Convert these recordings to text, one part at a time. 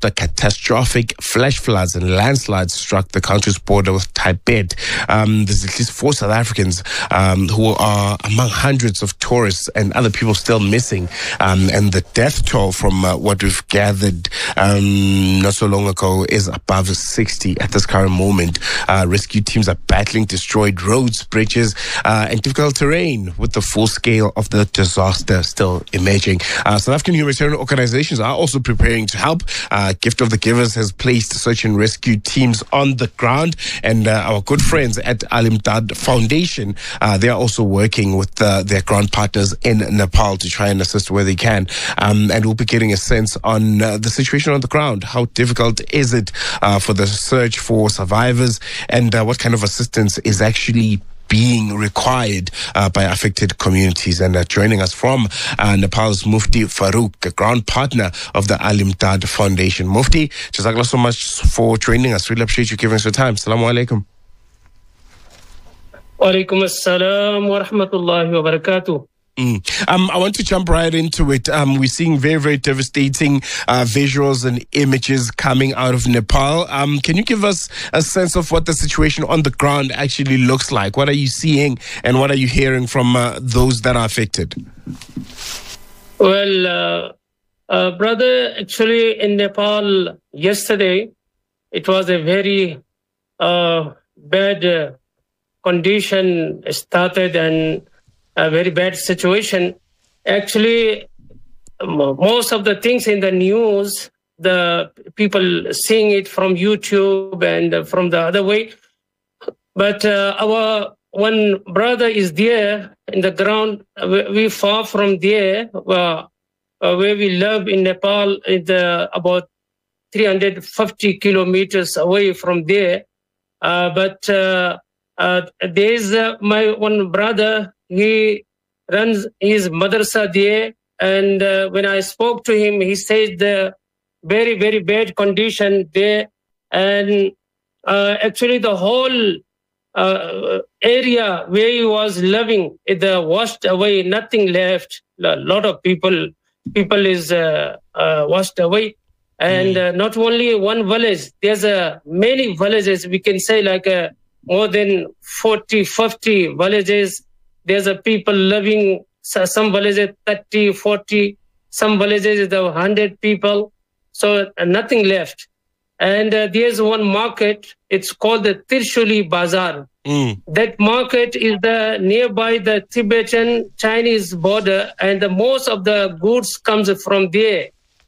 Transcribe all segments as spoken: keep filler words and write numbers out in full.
after catastrophic flash floods and landslides struck the country's border with Tibet. Um, there's at least four South Africans um, who are among hundreds of tourists and other people still missing. Um, and the death toll from uh, what we've gathered um, not so long ago is above sixty at this current moment. Uh, rescue teams are battling destroyed roads, bridges, uh, and difficult terrain with the full scale of the disaster still emerging. Uh, South African humanitarian organizations are also preparing to help. Uh, Gift of the Givers has placed search and rescue teams on the ground, and uh, our good friends at Al Imdad Foundation, uh, they are also working with uh, their ground partners in Nepal to try and assist where they can. Um, and we'll be getting a sense on uh, the situation on the ground. How difficult is it uh, for the search for survivors, and uh, what kind of assistance is actually being required uh, by affected communities. And uh, joining us from uh, Nepal's Mufti Farooq, a ground partner of the Al Imdad Foundation. Mufti, jazakallah so much for joining us. Really appreciate you giving us your time. Assalamu alaikum. Wa alaikum assalam wa rahmatullahi wa barakatuh. Mm. Um, I want to jump right into it. Um, we're seeing very, very devastating uh, visuals and images coming out of Nepal. Um, can you give us a sense of what the situation on the ground actually looks like? What are you seeing and what are you hearing from uh, those that are affected? Well, uh, uh, brother, actually in Nepal yesterday, it was a very uh, bad uh, condition started and a very bad situation. Actually, most of the things in the news, the people seeing it from YouTube and from the other way. But uh, our one brother is there in the ground. We far from there, uh, where we live in Nepal, is uh, about three hundred fifty kilometers away from there. Uh, but uh, uh, there's uh, my one brother. He runs his madrasa there, and uh, when I spoke to him, he said the very, very bad condition there, and uh, actually the whole uh, area where he was living, it uh, washed away, nothing left. A lot of people, people is uh, uh, washed away, and uh, not only one village. There's uh, many villages. We can say like uh, more than forty, fifty villages. There's a people living, some villages thirty, forty, some villages there one hundred people. So uh, nothing left. And uh, there's one market, it's called the Tirshuli Bazaar. Mm. That market is the nearby the Tibetan-Chinese border, and the most of the goods comes from there.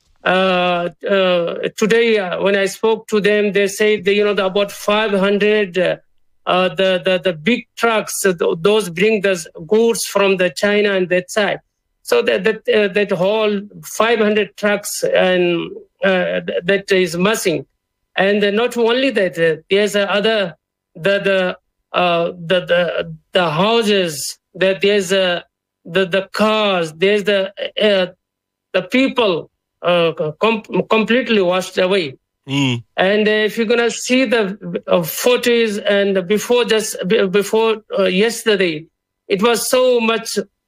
Uh, uh, today, uh, when I spoke to them, they say that, you know, the, about five hundred uh, Uh, the, the, the big trucks, uh, those bring the goods from the China and that side. So that that, uh, that whole five hundred trucks and uh, that is missing. And uh, not only that, uh, there's uh, other, the, the, uh, the, the, the houses, that there's uh, the, the cars, there's the, uh, the people uh, com- completely washed away. Mm. And uh, if you're gonna see the uh, photos, and before just before uh, yesterday, it was so much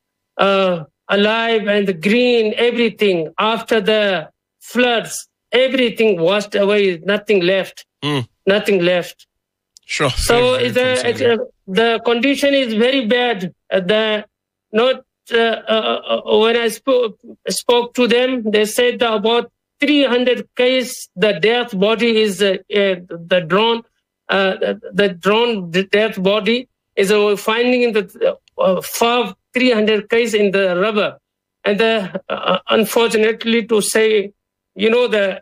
uh, alive and green. Everything after the floods, everything washed away. Nothing left. Mm. Nothing left. Sure. So very, very the uh, the condition is very bad. Uh, the not uh, uh, uh, when I spoke spoke to them, they said about three hundred case, the death body is uh, uh, the drone, uh, the drone death body is uh, finding in the uh, far three hundred case in the river. And the, uh, unfortunately to say, you know, the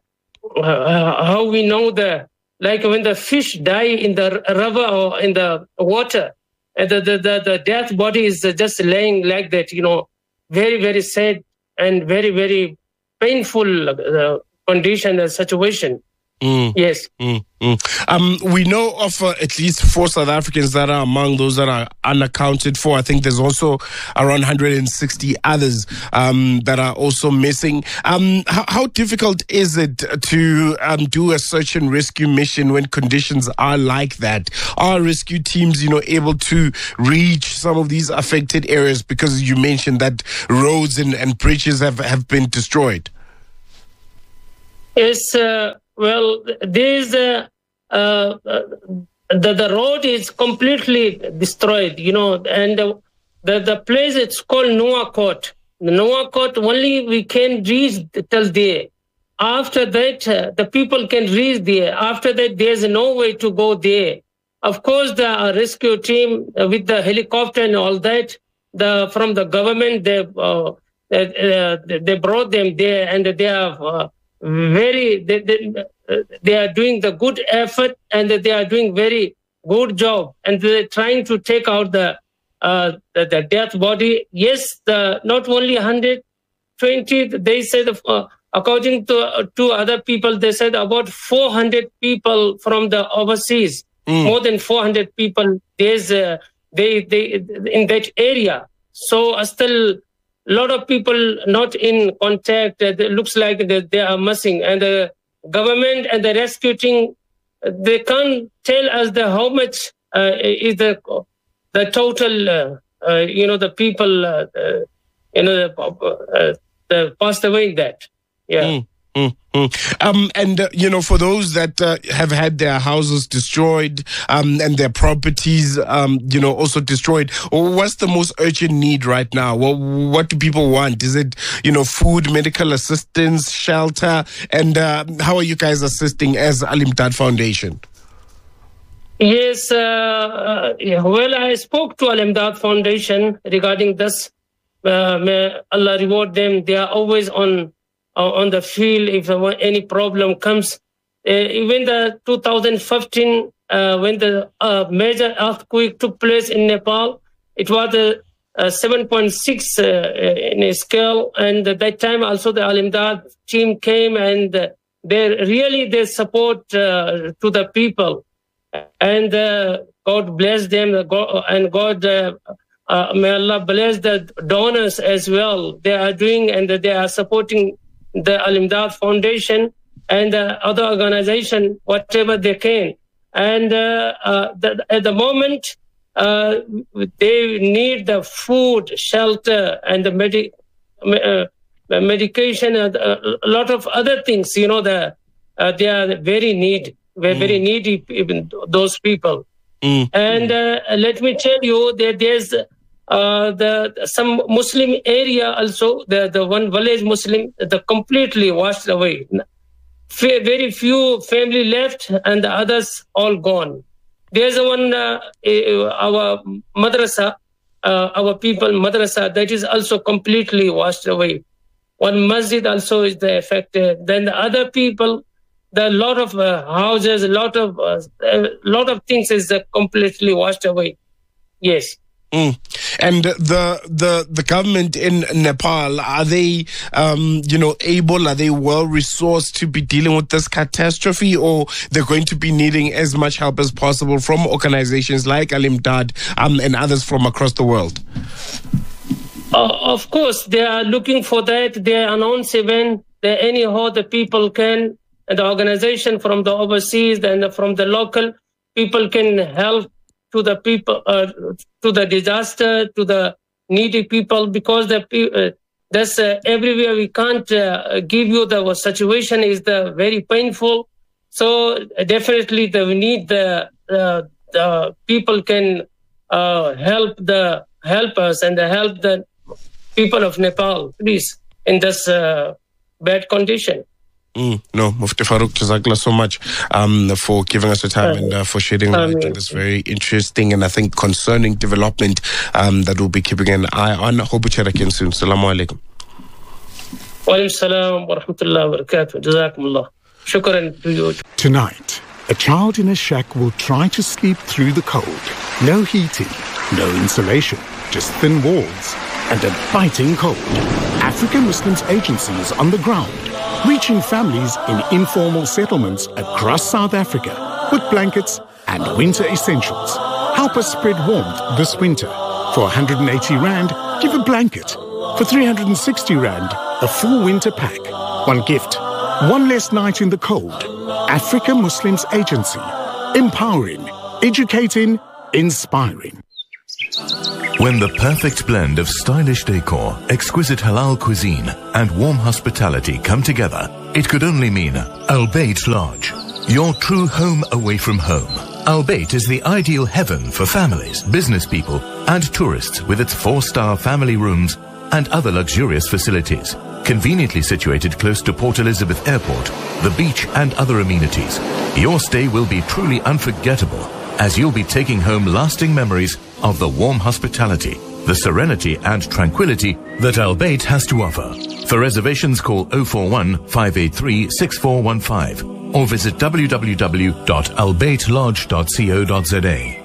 uh, how we know the, like when the fish die in the river or in the water, and the, the, the, the death body is just laying like that, you know, very, very sad and very, very painful uh, condition and situation. Mm. Yes. Mm, mm. Um, we know of uh, at least four South Africans that are among those that are unaccounted for. I think there's also around one hundred sixty others um, that are also missing. Um, how, how difficult is it to um, do a search and rescue mission when conditions are like that? Are rescue teams, you know, able to reach some of these affected areas? Because you mentioned that roads and, and bridges have, have been destroyed. Yes, uh, well, this uh, uh, the the road is completely destroyed, you know, and the the, the place it's called Nuwakot. Nuwakot only we can reach till there. After that, uh, the people can reach there. After that, there's no way to go there. Of course, the uh, rescue team uh, with the helicopter and all that, the from the government, they uh, uh, they brought them there, and they have. Uh, very they, they, uh, they are doing the good effort, and they are doing very good job, and they're trying to take out the uh, the, the death body. Yes, the not only one hundred twenty, they said uh, according to uh, to other people, they said about four hundred people from the overseas, mm. more than four hundred people. There's uh, they they in that area. So uh, still. A lot of people not in contact. It looks like they, they are missing, and the government and the rescue team, they can't tell us the how much uh, is the the total. Uh, uh, you know, the people, uh, uh, you know, uh, the passed away in that. Yeah. Mm. Mm-hmm. Um, and, uh, you know, for those that uh, have had their houses destroyed um, and their properties, um, you know, also destroyed, what's the most urgent need right now? What, what do people want? Is it, you know, food, medical assistance, shelter? And uh, how are you guys assisting as Al Imdaad Foundation? Yes, uh, uh, yeah, well, I spoke to Al Imdaad Foundation regarding this. Uh, may Allah reward them. They are always on Uh, on the field if uh, any problem comes. Uh, even the two thousand fifteen, uh, when the uh, major earthquake took place in Nepal, it was a, a seven point six uh, in a scale. And at that time also the Al Imdaad team came, and uh, they really they support uh, to the people. And uh, God bless them, and God, uh, uh, may Allah bless the donors as well. They are doing and they are supporting the Al Imdaad Foundation and the other organization, whatever they can. And uh, uh, the, at the moment, uh, they need the food, shelter, and the medi- uh, medication, and uh, a lot of other things. You know, the uh, they are very need, very, mm. very needy, even those people. Mm. And uh, let me tell you that there's Uh, the some Muslim area also, the, the one village Muslim, the completely washed away. F- very few family left, and the others all gone. There's one, uh, our madrasa, uh, our people madrasa, that is also completely washed away. One masjid also is the affected. Then the other people, the lot of uh, houses, a lot of uh, a lot of things is uh, completely washed away. Yes. Mm. And the the the government in Nepal, are they, um, you know, able, are they well resourced to be dealing with this catastrophe, or they're going to be needing as much help as possible from organizations like Al Imdaad um, and others from across the world? Uh, of course, they are looking for that. They announce even that anyhow the people can, and the organization from the overseas and from the local people can help to the people, uh, to the disaster, to the needy people, because the uh, that's uh, everywhere. We can't uh, give you the situation is the very painful. So uh, definitely, the, we need the uh, the people can uh, help the help us and help the people of Nepal, please, in this uh, bad condition. Mm, no, Mufti Farooq, Jazakallah so much um, for giving us the time and uh, for shedding light on this very interesting and I think concerning development um, that we'll be keeping an eye on. Hope to check again soon. Assalamu alaikum. Wa alaikum salam wa rahmatullahi wa barakatuh. Jazakumullah. Shukran to you. Tonight, a child in a shack will try to sleep through the cold. No heating, no insulation, just thin walls and a biting cold. African Muslims Agency is on the ground, reaching families in informal settlements across South Africa with blankets and winter essentials. Help us spread warmth this winter. For one hundred eighty rand, give a blanket. For three hundred sixty rand, a full winter pack. One gift, one less night in the cold. African Muslims Agency. Empowering, educating, inspiring. When the perfect blend of stylish decor, exquisite halal cuisine, and warm hospitality come together, it could only mean Al Bayt Lodge, your true home away from home. Al Bayt is the ideal heaven for families, business people, and tourists with its four-star family rooms and other luxurious facilities. Conveniently situated close to Port Elizabeth Airport, the beach, and other amenities, your stay will be truly unforgettable, as you'll be taking home lasting memories of the warm hospitality, the serenity and tranquility that Al Bayt has to offer. For reservations, call oh four one, five eight three, six four one five or visit w w w dot al bayt lodge dot co dot z a.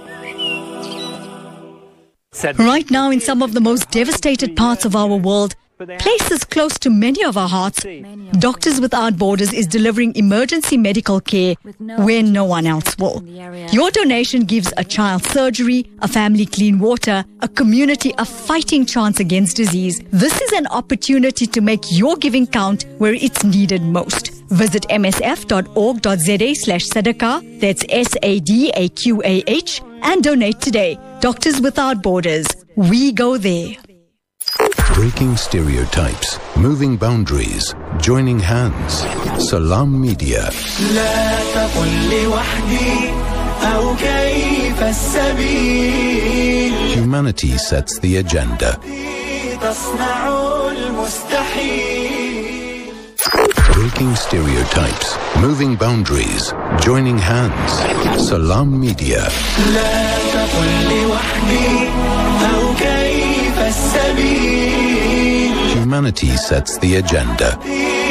Right now, in some of the most devastated parts of our world, places close to many of our hearts, Doctors Without Borders is delivering emergency medical care where no one else will. Your donation gives a child surgery, a family clean water, a community a fighting chance against disease. This is an opportunity to make your giving count where it's needed most. Visit m s f dot org dot z a slash sadaqah, that's S A D A Q A H, and donate today. Doctors Without Borders. We go there. Breaking stereotypes, moving boundaries, joining hands. Salam Media. Humanity sets the agenda. Breaking stereotypes, moving boundaries, joining hands. Salam Media. Humanity sets the agenda.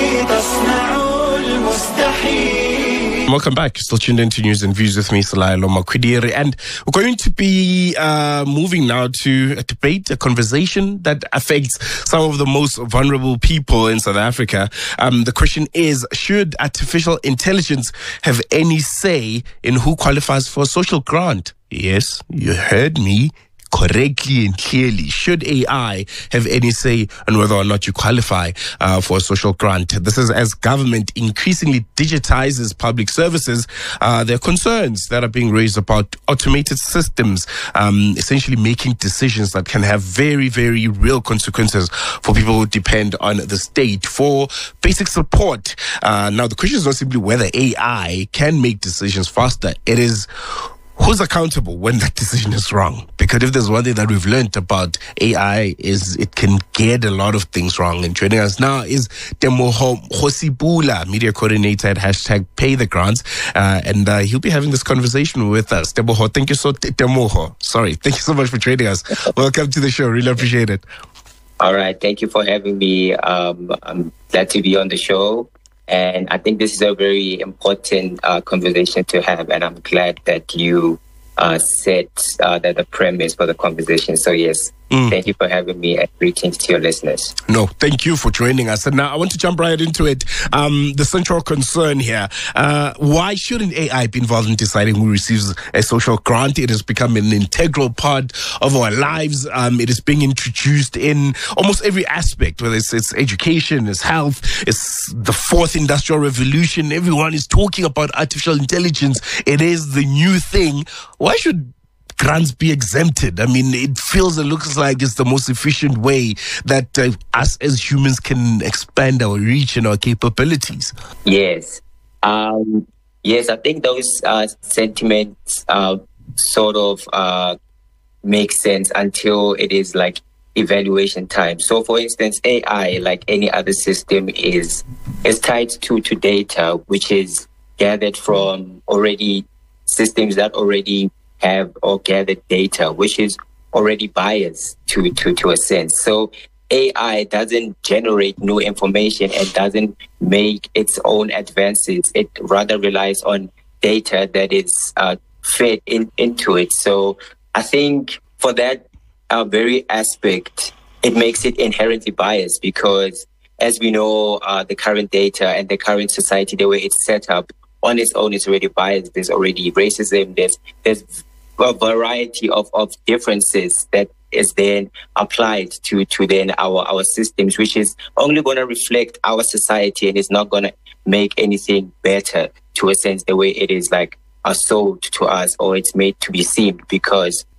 Welcome back. Still tuned into News and Views with me, Salayalo Makwidiri. And we're going to be uh, moving now to a debate, a conversation that affects some of the most vulnerable people in South Africa. Um, the question is, should artificial intelligence have any say in who qualifies for a social grant? Yes, you heard me correctly and clearly. Should A I have any say on whether or not you qualify uh, for a social grant? This is as government increasingly digitizes public services. Uh, there are concerns that are being raised about automated systems, um, essentially making decisions that can have very, very real consequences for people who depend on the state for basic support. Uh, now, the question is not simply whether A I can make decisions faster. It is who's accountable when that decision is wrong? Because if there's one thing that we've learned about A I is it can get a lot of things wrong. And joining us now is Temoho Hosibula, media coordinator at hashtag Pay the Grants. Uh, and uh, he'll be having this conversation with us. Temoho, thank you so Temoho. Sorry. Thank you so much for joining us. Welcome to the show. Really appreciate it. All right. Thank you for having me. Um, I'm glad to be on the show. And I think this is a very important uh, conversation to have. And I'm glad that you uh, set uh, that the premise for the conversation. So, yes, mm. thank you for having me, and greetings to your listeners. No, thank you for joining us. And now I want to jump right into it. Um, the central concern here, uh, why shouldn't A I be involved in deciding who receives a social grant? It has become an integral part of our lives. Um, it is being introduced in almost every aspect, whether it's, it's education, it's health, it's the fourth industrial revolution. Everyone is talking about artificial intelligence. It is the new thing. Why should grants be exempted? I mean, it feels and looks like it's the most efficient way that uh, us as humans can expand our reach and our capabilities. Yes. Um, yes, I think those uh, sentiments uh, sort of uh, make sense until it is like evaluation time. So, for instance, A I, like any other system, is is tied to, to data, which is gathered from already systems that already have or gathered data, which is already biased to, to, to a sense. So A I doesn't generate new information and doesn't make its own advances. It rather relies on data that is uh, fed in, into it. So I think for that uh, very aspect, it makes it inherently biased because, as we know, uh, the current data and the current society, the way it's set up, on its own is already biased. There's already racism. There's there's a variety of, of differences that is then applied to, to then our, our systems, which is only going to reflect our society and is not going to make anything better to a sense the way it is like uh, sold to us or it's made to be seen, because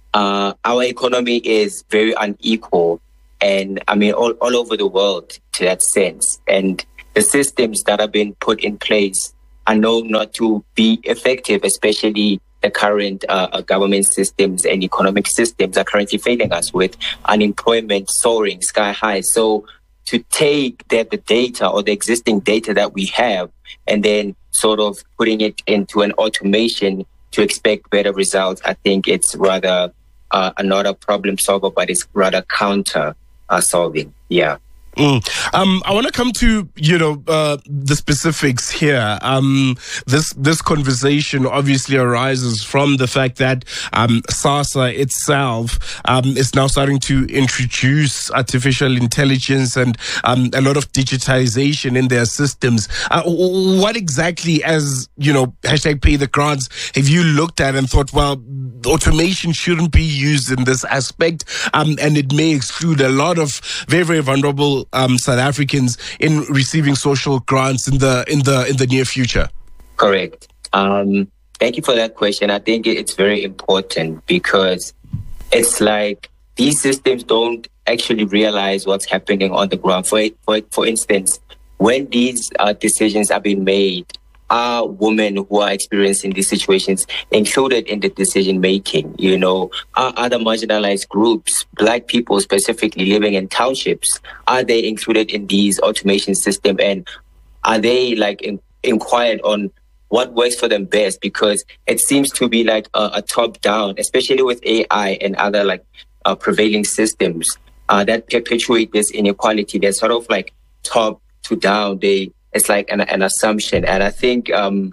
uh, our economy is very unequal, and I mean all, all over the world to that sense. And the systems that have been put in place are known not to be effective, especially the current uh, government systems and economic systems are currently failing us with unemployment soaring sky high. So to take the, the data or the existing data that we have and then sort of putting it into an automation to expect better results, I think it's rather uh, not a problem solver, but it's rather counter uh, solving. Yeah. Mm. Um, I want to come to, you know, uh, the specifics here. Um, this this conversation obviously arises from the fact that um, SASSA itself um, is now starting to introduce artificial intelligence and um, a lot of digitization in their systems. Uh, what exactly, as, you know, hashtag pay the grants, have you looked at and thought, well, automation shouldn't be used in this aspect, um, and it may exclude a lot of very, very vulnerable Um, South Africans in receiving social grants in the in the in the near future? Correct. Um, thank you for that question. I think it's very important because it's like these systems don't actually realize what's happening on the ground. For for for instance, when these uh, decisions are being made, are women who are experiencing these situations included in the decision making? You know, are other marginalized groups, Black people specifically living in townships, are they included in these automation system, and are they like in, inquired on what works for them best? Because it seems to be like a, a top down, especially with A I and other like uh, prevailing systems uh, that perpetuate this inequality. They're sort of like top to down. They It's like an, an assumption. And I think um,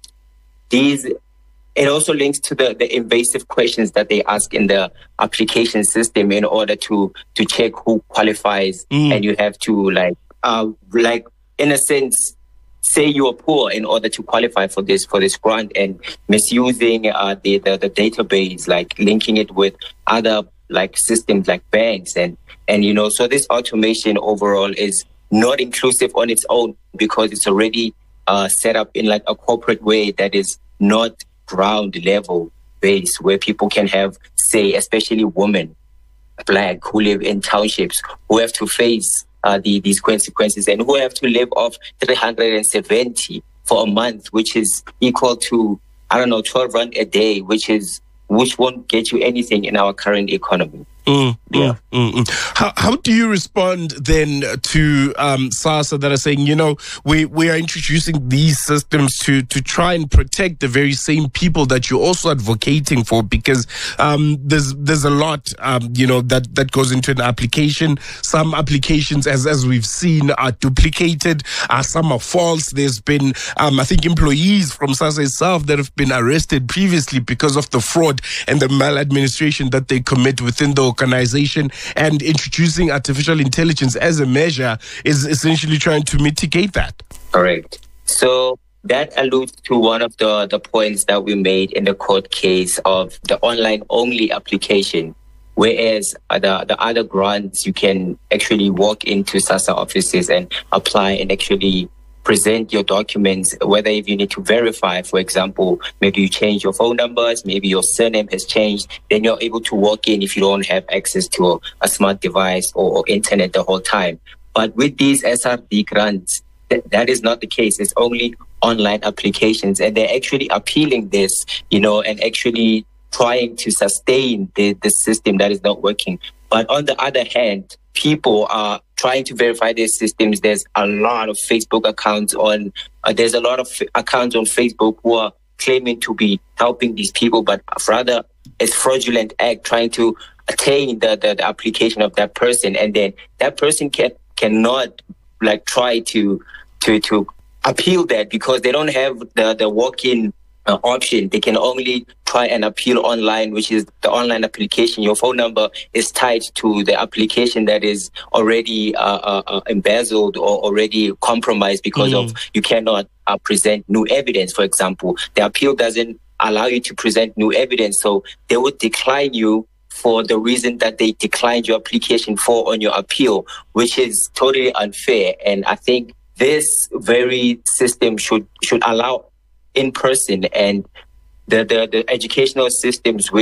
these, it also links to the, the invasive questions that they ask in the application system in order to, to check who qualifies. Mm. And you have to like, uh, like in a sense, say you are poor in order to qualify for this, for this grant, and misusing uh, the, the, the database, like linking it with other like systems like banks. And, and, you know, so this automation overall is not inclusive on its own because it's already uh, set up in like a corporate way that is not ground level based, where people can have say, especially women, Black, who live in townships, who have to face uh, the, these consequences and who have to live off three hundred seventy for a month, which is equal to, I don't know, twelve rand a day, which is which won't get you anything in our current economy. Mm, yeah. Mm, mm, mm. How how do you respond then to um, SASSA that are saying, you know, we, we are introducing these systems to, to try and protect the very same people that you're also advocating for? Because um, there's there's a lot, um, you know, that, that goes into an application. Some applications, as as we've seen, are duplicated. Uh, some are false. There's been, um, I think, employees from SASSA itself that have been arrested previously because of the fraud and the maladministration that they commit within the organization, and introducing artificial intelligence as a measure is essentially trying to mitigate that. Correct. So that alludes to one of the, the points that we made in the court case of the online-only application, whereas the, the other grants, you can actually walk into SASSA offices and apply and actually present your documents, whether if you need to verify, for example, maybe you change your phone numbers, maybe your surname has changed, then you're able to walk in if you don't have access to a, a smart device or, or internet the whole time. But with these S R D grants, th- that is not the case. It's only online applications, and they're actually appealing this, you know, and actually trying to sustain the, the system that is not working. But on the other hand, people are trying to verify their systems. There's a lot of Facebook accounts on, uh, there's a lot of f- accounts on Facebook who are claiming to be helping these people, but rather it's fraudulent act trying to attain the, the, the application of that person. And then that person can, cannot like try to, to, to appeal that because they don't have the, the walk-in Uh, option. They can only try and appeal online, which is the online application. Your phone number is tied to the application that is already uh, uh, uh, embezzled or already compromised because mm. of you cannot uh, present new evidence, for example. The appeal doesn't allow you to present new evidence, so they would decline you for the reason that they declined your application for on your appeal, which is totally unfair. And I think this very system should should allow in person, and the, the, the educational systems which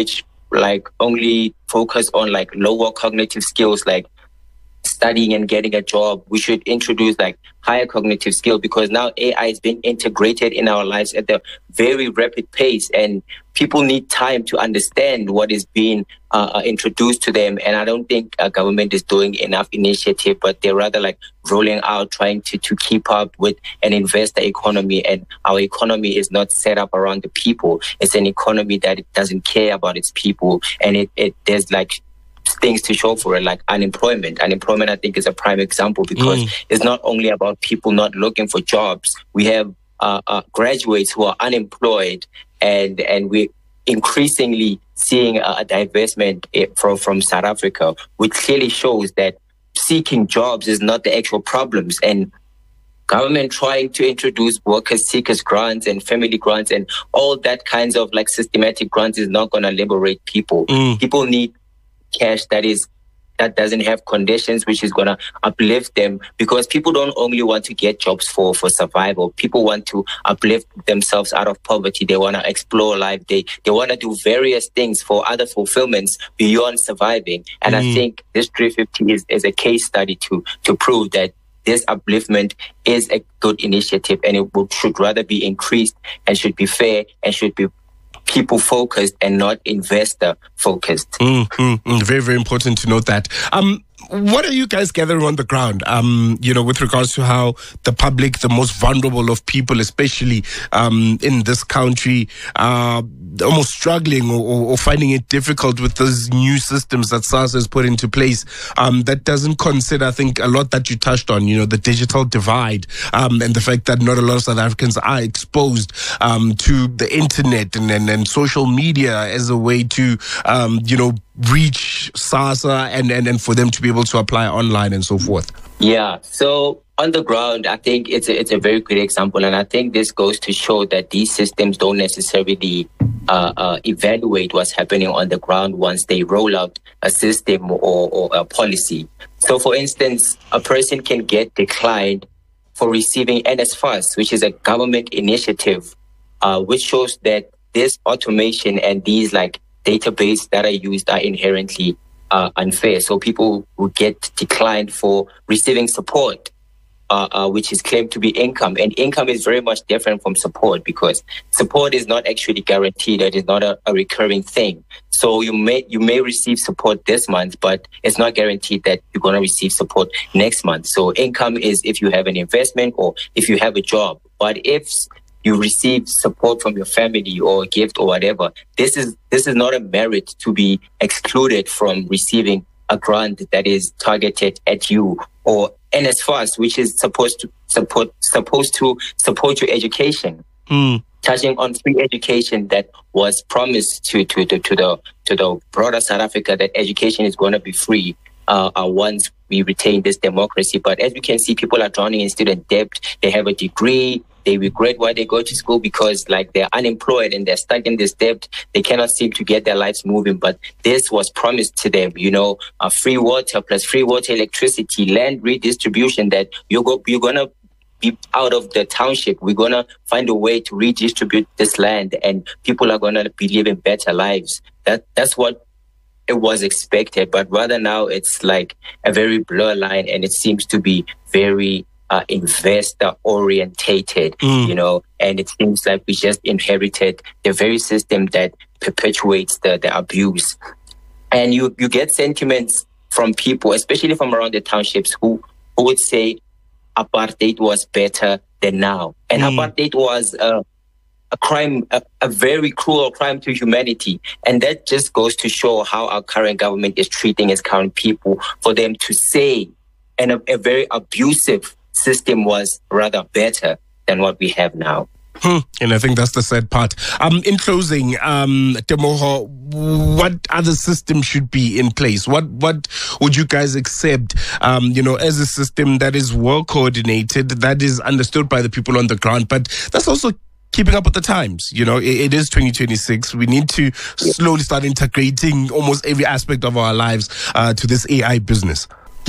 like only focus on like lower cognitive skills, like studying and getting a job. We should introduce like higher cognitive skills, because now A I has been integrated in our lives at a very rapid pace, and people need time to understand what is being uh, introduced to them. And I don't think uh, government is doing enough initiative, but they're rather like rolling out, trying to, to keep up with an investor economy. And our economy is not set up around the people. It's an economy that it doesn't care about its people. And it, it there's like things to show for it, like unemployment. Unemployment, I think, is a prime example, because mm. it's not only about people not looking for jobs. We have uh, uh, graduates who are unemployed, and and we're increasingly seeing a, a divestment from, from South Africa, which clearly shows that seeking jobs is not the actual problems. And government trying to introduce workers, seekers grants and family grants and all that kinds of like systematic grants is not going to liberate people. Mm. People need cash that is that doesn't have conditions, which is going to uplift them, because people don't only want to get jobs for for survival. People want to uplift themselves out of poverty. They want to explore life. They they want to do various things for other fulfillments beyond surviving. And mm. I think this three fifty is, is a case study to to prove that this upliftment is a good initiative, and it would, should rather be increased and should be fair and should be people focused and not investor focused. Mm, mm, mm. Very, very important to note that. Um, what are you guys gathering on the ground, um, you know, with regards to how the public, the most vulnerable of people, especially um, in this country, are almost struggling or, or finding it difficult with those new systems that SARS has put into place um, that doesn't consider, I think, a lot that you touched on, you know, the digital divide um, and the fact that not a lot of South Africans are exposed um, to the internet and, and, and social media as a way to, um, you know, reach SASSA and, and, and for them to be able to apply online and so forth? Yeah, so on the ground, I think it's a, it's a very good example. And I think this goes to show that these systems don't necessarily uh, uh, evaluate what's happening on the ground once they roll out a system or, or a policy. So, for instance, a person can get declined for receiving N S F A S, which is a government initiative, uh, which shows that this automation and these like database that are used are inherently uh, unfair. So people will get declined for receiving support, uh, uh, which is claimed to be income. And income is very much different from support, because support is not actually guaranteed. It is not a, a recurring thing. So you may you may receive support this month, but it's not guaranteed that you're going to receive support next month. So income is if you have an investment or if you have a job. But if you receive support from your family or a gift or whatever, this is this is not a merit to be excluded from receiving a grant that is targeted at you, or N S F A S, which is supposed to support supposed to support your education. Mm. Touching on free education that was promised to to, to, to the to the broader South Africa, that education is going to be free uh, uh, once we retain this democracy. But as we can see, people are drowning in student debt. They have a degree. They regret why they go to school because like they're unemployed and they're stuck in this debt. They cannot seem to get their lives moving. But this was promised to them, you know, uh, free water plus free water, electricity, land redistribution, that you're, go- you're going to be out of the township. We're going to find a way to redistribute this land and people are going to be living better lives. That That's what it was expected. But rather now it's like a very blur line, and it seems to be very Uh, investor orientated, mm. you know, and it seems like we just inherited the very system that perpetuates the, the abuse. And you, you get sentiments from people, especially from around the townships, who, who would say apartheid was better than now. And mm. apartheid was uh, a crime, a, a very cruel crime to humanity. And that just goes to show how our current government is treating its current people, for them to say, and a, a very abusive system was rather better than what we have now. Hmm. And I think that's the sad part. Um, in closing, um, Temoho, what other system should be in place? What what would you guys accept, um, you know, as a system that is well coordinated, that is understood by the people on the ground, but that's also keeping up with the times? You know, it, it is twenty twenty-six. We need to slowly start integrating almost every aspect of our lives uh, to this A I business.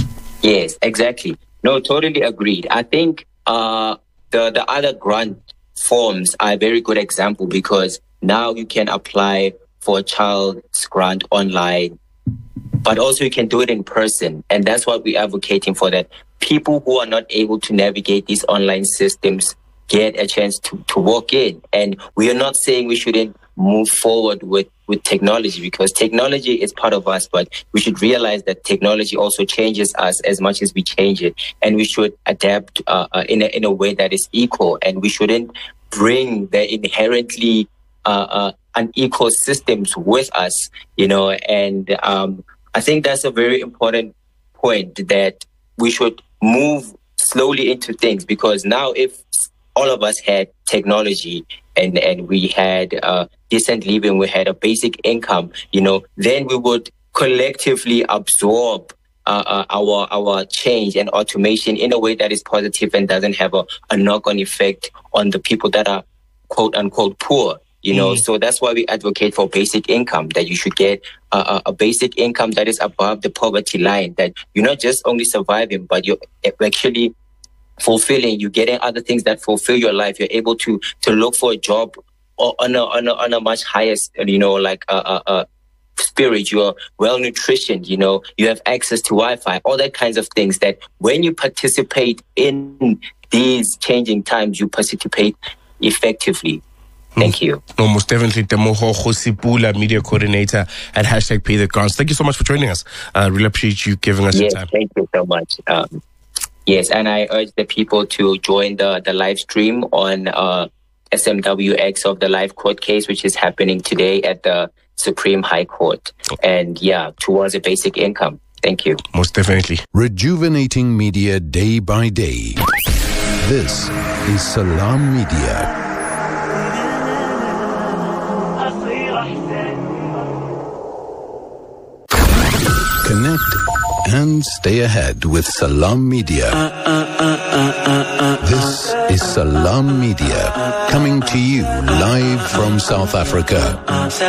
Yes, exactly. No, totally agreed. I think uh, the, the other grant forms are a very good example, because now you can apply for a child's grant online, but also you can do it in person. And that's what we're advocating for, that people who are not able to navigate these online systems get a chance to, to walk in. And we are not saying we shouldn't move forward with, with technology, because technology is part of us, but we should realize that technology also changes us as much as we change it. And we should adapt uh, uh, in, a, in a way that is equal. And we shouldn't bring the inherently uh, uh, unequal systems with us, you know. And um, I think that's a very important point, that we should move slowly into things, because now if all of us had technology and, and we had uh, decent living, we had a basic income, you know, then we would collectively absorb uh, uh, our our change and automation in a way that is positive and doesn't have a, a knock-on effect on the people that are quote unquote poor. You know, mm. so that's why we advocate for basic income, that you should get a, a basic income that is above the poverty line, that you're not just only surviving, but you're actually fulfilling, you're getting other things that fulfill your life. You're able to to look for a job on a on a, on a much higher, you know, like a, a, a spirit. You're well nutritioned, you know, you have access to Wi-Fi, all that kinds of things, that when you participate in these changing times, you participate effectively. Thank you. No, most definitely. Temoho Khosipula, media coordinator at hashtag Pay the Grants. Thank you so much for joining us. I uh, really appreciate you giving us yes, your time. Thank you so much. Um, yes, and I urge the people to join the, the live stream on uh, S M W X of the live court case, which is happening today at the Supreme High Court. And yeah, towards a basic income. Thank you. Most definitely. Rejuvenating media day by day. This is Salam Media. Connect and stay ahead with Salam Media. This is Salam Media, coming to you live from South Africa.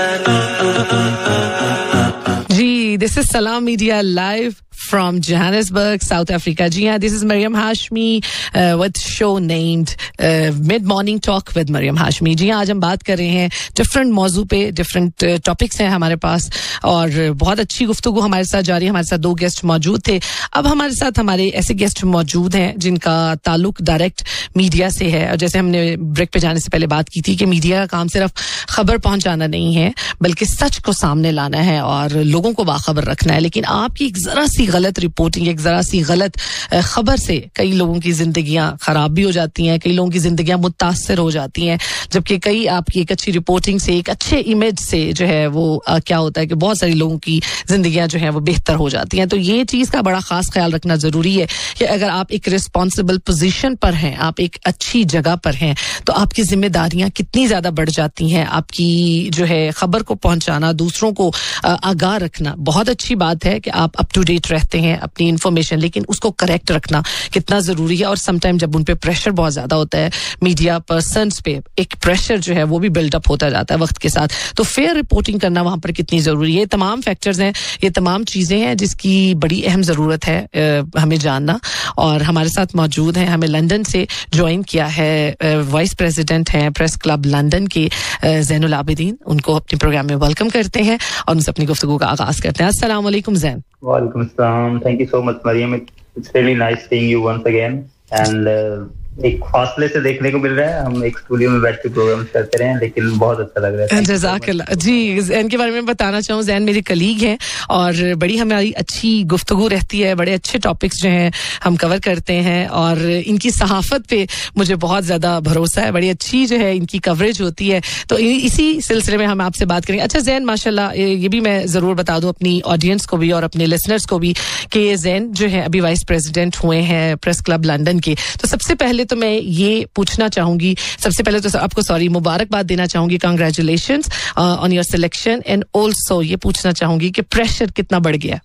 Gee, this is Salam Media live from Johannesburg, South Africa. Ji haan, this is Mariam Hashmi uh, with show named uh, Mid Morning Talk with Mariam Hashmi. जी आज हम बात कर रहे हैं different मौजू पे, different topics हैं हमारे पास और बहुत अच्छी गुफ्तगू हमारे साथ जारी है. हमारे साथ दो गेस्ट मौजूद थे. अब हमारे साथ हमारे ऐसे गेस्ट मौजूद हैं जिनका ताल्लुक डायरेक्ट मीडिया से है. और जैसे हमने ब्रेक पे जाने से पहले बात की थी कि मीडिया का काम सिर्फ खबर पहुंचाना नहीं है, बल्कि सच को सामने लाना है और लोगों को बाखबर रखना है. लेकिन आपकी एक जरा सी गलत रिपोर्टिंग, एक जरा सी गलत खबर से कई लोगों की जिंदगियां खराब भी हो जाती हैं, कई लोगों की जिंदगियां मुतासर हो जाती हैं, जबकि कई आपकी एक अच्छी रिपोर्टिंग से, एक अच्छे इमेज से जो है वो आ, क्या होता है कि बहुत सारे लोगों की जिंदगियां जो है वो बेहतर हो जाती हैं. तो ये चीज का बड़ा खास ख्याल रखना जरूरी है कि अगर आप एक रिस्पॉन्सिबल पोजीशन पर हैं, आप एक अच्छी जगह पर हैं, तो आपकी जिम्मेदारियां कितनी ज्यादा बढ़ जाती हैं. आपकी जो है खबर को पहुंचाना, दूसरों को आगाह रखना, बहुत अच्छी बात है कि आप अप टू डेट रहते हैं अपनी इंफॉर्मेशन, लेकिन उसको करेक्ट रखना कितना जरूरी है. और समटाइम जब उन पे प्रेशर बहुत ज्यादा होता है, मीडिया पर्सन्स पे एक प्रेशर जो है वो भी बिल्डअप होता जाता है वक्त के साथ, तो फेयर रिपोर्टिंग करना वहां पर कितनी जरूरी है. ये तमाम फैक्टर्स हैं, ये तमाम चीजें हैं जिसकी बड़ी अहम जरूरत है आ, हमें जानना. और हमारे साथ मौजूद हैं, हमें लंदन से ज्वाइन किया है वाइस प्रेसिडेंट हैं प्रेस क्लब लंदन के ज़ैनुल आबिदीन. उनको अपने प्रोग्राम में वेलकम करते हैं और उनसे अपनी गुफ्तगू का आगाज करते हैं. अस्सलाम वालेकुम ज़ैन. Walaikum assalam. Thank you so much, Mariam. It's really nice seeing you once again. And uh, एक फासले से देखने को मिल रहा है. हम एक स्टूडियो में बैठ के प्रोग्राम करते रहे हैं, लेकिन बहुत अच्छा लग रहा है. जज़ाकल्लाह. जी, ज़ैन के बारे में बताना चाहूँ, ज़ैन मेरी कलीग हैं और बड़ी हमारी अच्छी गुफ्तगू रहती है, बड़े अच्छे टॉपिक्स जो हैं हम कवर करते हैं और इनकी सहाफत पे मुझे बहुत ज़्यादा भरोसा है. बड़ी अच्छी जो है इनकी कवरेज होती है. तो इसी सिलसिले में हम आपसे बात करेंगे. अच्छा ज़ैन, माशाल्लाह, ये भी मैं ज़रूर बता दूँ अपनी ऑडियंस को भी और अपने लिसनर्स को भी कि ज़ैन जो है अभी वाइस प्रेसिडेंट हुए हैं प्रेस क्लब लंदन के. तो सबसे पहले तो मैं ये पूछना चाहूंगी, सबसे पहले तो आपको सॉरी मुबारकबाद देना चाहूंगी, congratulations on your selection. And also ये पूछना चाहूंगी कि प्रेशर कितना बढ़ गया.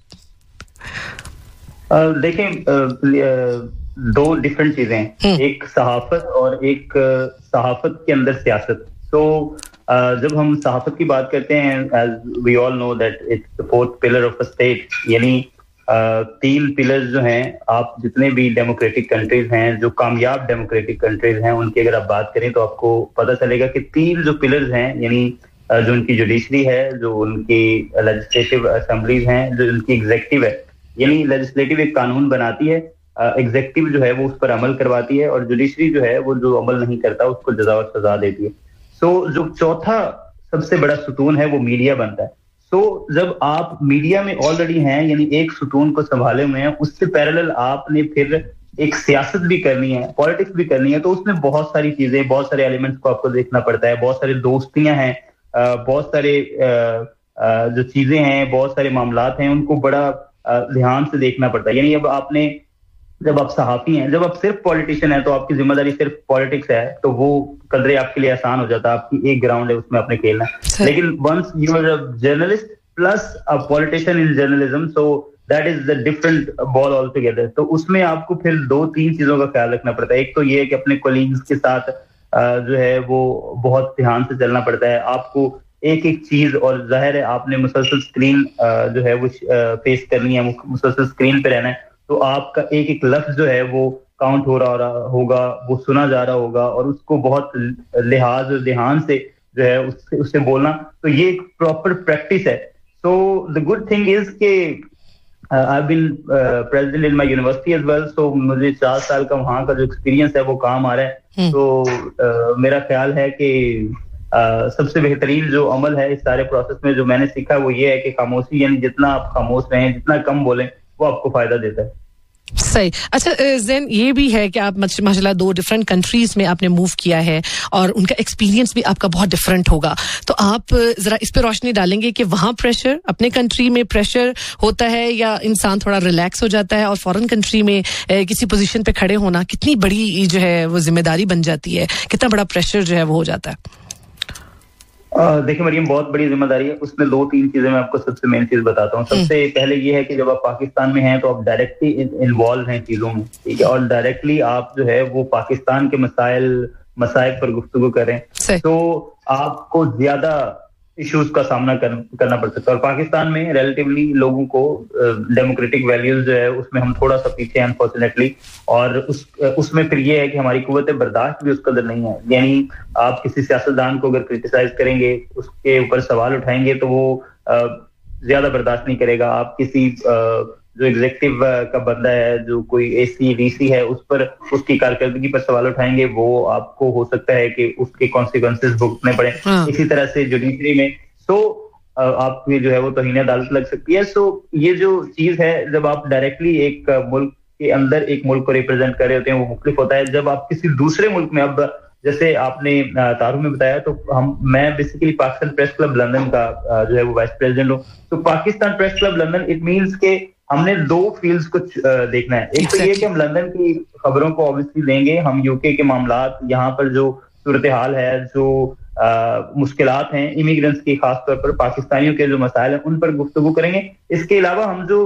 uh, देखें uh, uh, दो डिफरेंट चीजें हैं, एक सहाफत और एक uh, सहाफत के अंदर सियासत. सो so, uh, जब हम सहाफत की बात करते हैं, as we all know that it's the fourth pillar of a state, यानी Uh, तीन पिलर्स जो हैं, आप जितने भी डेमोक्रेटिक कंट्रीज हैं, जो कामयाब डेमोक्रेटिक कंट्रीज हैं, उनकी अगर आप बात करें तो आपको पता चलेगा कि तीन जो पिलर्स हैं, यानी जो उनकी जुडिशरी है, जो उनकी लेजिस्लेटिव असेंबलीज हैं, जो उनकी एग्जीक्यूटिव है, यानी लेजिस्लेटिव एक कानून बनाती है, एग्जीक्यूटिव जो है वो उस पर अमल करवाती है, और जुडिशरी जो है वो जो अमल नहीं करता उसको सजा और सजा देती है। सो so, जो चौथा सबसे बड़ा सुतून है वो मीडिया बनता है। सो so, जब आप मीडिया में ऑलरेडी हैं, यानी एक सुतून को संभाले हुए हैं, उससे पैरेलल आपने फिर एक सियासत भी करनी है, पॉलिटिक्स भी करनी है, तो उसमें बहुत सारी चीजें, बहुत सारे एलिमेंट्स को आपको देखना पड़ता है, बहुत सारे दोस्तियां हैं, बहुत सारे जो चीजें हैं, बहुत सारे मामलात हैं, उनको बड़ा ध्यान से देखना पड़ता है। यानी अब आपने, जब आप सहाफी हैं, जब आप सिर्फ पॉलिटिशियन हैं, तो आपकी जिम्मेदारी सिर्फ पॉलिटिक्स है, तो वो कदरे आपके लिए आसान हो जाता है, आपकी एक ग्राउंड है उसमें आपने खेलना। लेकिन once you are a journalist plus a politician in journalism, so that is the different ball all together. तो उसमें आपको फिर दो तीन चीजों का ख्याल रखना पड़ता है। एक तो ये है कि अपने कोलीग्स के साथ जो है वो बहुत ध्यान से चलना पड़ता है, आपको एक एक चीज, और जाहिर है आपने मुसलसल स्क्रीन जो है वो फेस करनी है, मुसलसल स्क्रीन पे रहना है, तो आपका एक एक लफ्ज जो है वो काउंट हो रहा होगा, वो सुना जा रहा होगा, और उसको बहुत लिहाज और ध्यान से जो है उससे उससे बोलना, तो ये एक प्रॉपर प्रैक्टिस है। So the good thing is के I have been president in my university as well, सो मुझे चार साल का वहाँ का जो एक्सपीरियंस है वो काम आ रहा है। तो uh, मेरा ख्याल है कि uh, सबसे बेहतरीन जो अमल है इस सारे प्रोसेस में जो मैंने सीखा वो ये है कि खामोशी, यानी जितना आप खामोश रहें, जितना कम बोलें, वो आपको फायदा देता है। सही। अच्छा ज़ैन, ये भी है कि आप माशाल्लाह दो डिफरेंट कंट्रीज में आपने मूव किया है और उनका एक्सपीरियंस भी आपका बहुत डिफरेंट होगा, तो आप जरा इस पे रोशनी डालेंगे कि वहाँ प्रेशर, अपने कंट्री में प्रेशर होता है या इंसान थोड़ा रिलैक्स हो जाता है, और फॉरेन कंट्री में ए, किसी पोजीशन पे खड़े होना कितनी बड़ी जो है वो जिम्मेदारी बन जाती है, कितना बड़ा प्रेशर जो है वो हो जाता है? देखिए मरियम, बहुत बड़ी जिम्मेदारी है। उसमें दो तीन चीजें मैं आपको सबसे मेन चीज बताता हूँ। सबसे पहले ये है कि जब आप पाकिस्तान में हैं तो आप डायरेक्टली इन्वॉल्व हैं चीजों में, ठीक है, और डायरेक्टली आप जो है वो पाकिस्तान के मसाइल मसाइल पर गुफ्तगू करें, तो आपको ज्यादा इश्यूज का सामना कर, करना पड़ सकता है। और पाकिस्तान में रिलेटिवली लोगों को डेमोक्रेटिक वैल्यूज जो है उसमें हम थोड़ा सा पीछे हैं अनफॉर्चुनेटली, और उस उसमें फिर ये है कि हमारी कुव्वत बर्दाश्त भी उस कदर नहीं है। यानी आप किसी सियासतदान को अगर क्रिटिसाइज करेंगे, उसके ऊपर सवाल उठाएंगे, तो वो ज्यादा बर्दाश्त नहीं करेगा। आप किसी जो एग्जीक्यूटिव का बंदा है, जो कोई एसी डीसी है, उस पर उसकी कारकर्दगी पर सवाल उठाएंगे, वो आपको हो सकता है कि उसके कॉन्सिक्वेंसेस भुगतने पड़े। इसी तरह से जुडिशरी में तो आपकी जो है वो तौहीन अदालत लग सकती है। सो ये जो चीज है, जब आप डायरेक्टली एक मुल्क के अंदर एक मुल्क को रिप्रेजेंट कर रहे होते हैं, वो मुख्तलिफ होता है। जब आप किसी दूसरे मुल्क में, अब जैसे आपने तारुफ में बताया, तो हम मैं basically Pakistan press club London का जो है वो वाइस प्रेसिडेंट हूँ। तो Pakistan press club London, it means के हमने दो फील्ड्स को देखना है। एक तो ये कि हम लंदन की खबरों को ऑब्वियसली देंगे, हम यूके के मामलात, यहाँ पर जो सूरत हाल है, जो मुश्किलात हैं इमिग्रेंट्स की, खासतौर पर पाकिस्तानियों के जो मसाइल हैं, उन पर गुफ्तगू करेंगे। इसके अलावा हम जो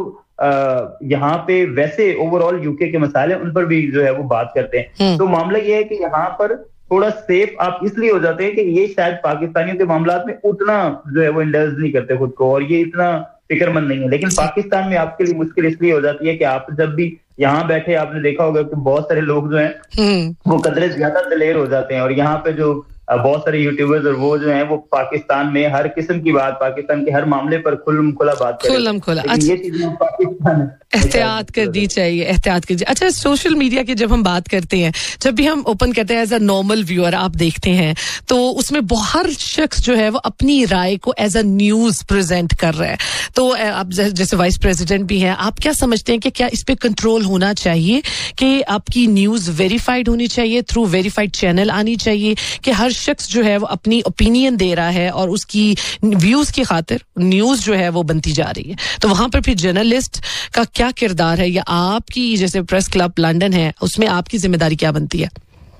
यहाँ पे वैसे ओवरऑल यूके के मसाइल हैं, उन पर भी जो है वो बात करते हैं। तो मामला ये है कि यहाँ पर थोड़ा सेफ आप इसलिए हो जाते हैं कि ये शायद पाकिस्तानियों के मामलात में उतना जो है वो इंडल्ज नहीं करते खुद को, और ये इतना फिक्रमंद नहीं है। लेकिन पाकिस्तान में आपके लिए मुश्किल इसलिए हो जाती है कि आप जब भी यहाँ बैठे, आपने देखा होगा कि बहुत सारे लोग जो हैं वो कदरे ज्यादा दलेर हो जाते हैं, और यहाँ पे जो बहुत सारे यूट्यूबर्स और वो जो हैं वो पाकिस्तान में हर किस्म की बात, पाकिस्तान के हर मामले पर खुल्लम खुला बात करें। खुल्लम खुला, ये चीजें पाकिस्तान एहतियात करनी चाहिए, एहतियात कीजिए। अच्छा, सोशल मीडिया की जब हम बात करते हैं, जब भी हम ओपन करते हैं एज अ नॉर्मल व्यूअर, आप देखते हैं तो उसमें हर शख्स जो है वो अपनी राय को एज अ न्यूज प्रेजेंट कर रहा है। तो आप जैसे वाइस प्रेसिडेंट भी हैं, आप क्या समझते हैं कि क्या इस पे कंट्रोल होना चाहिए कि आपकी न्यूज वेरीफाइड होनी चाहिए, थ्रू वेरीफाइड चैनल आनी चाहिए, कि हर शख्स जो है वो अपनी ओपिनियन दे रहा है और उसकी व्यूज की खातिर न्यूज जो है वो बनती जा रही है? तो वहां पर फिर जर्नलिस्ट का क्या किरदार है, या आपकी जैसे प्रेस क्लब लंदन है उसमें आपकी जिम्मेदारी क्या बनती है?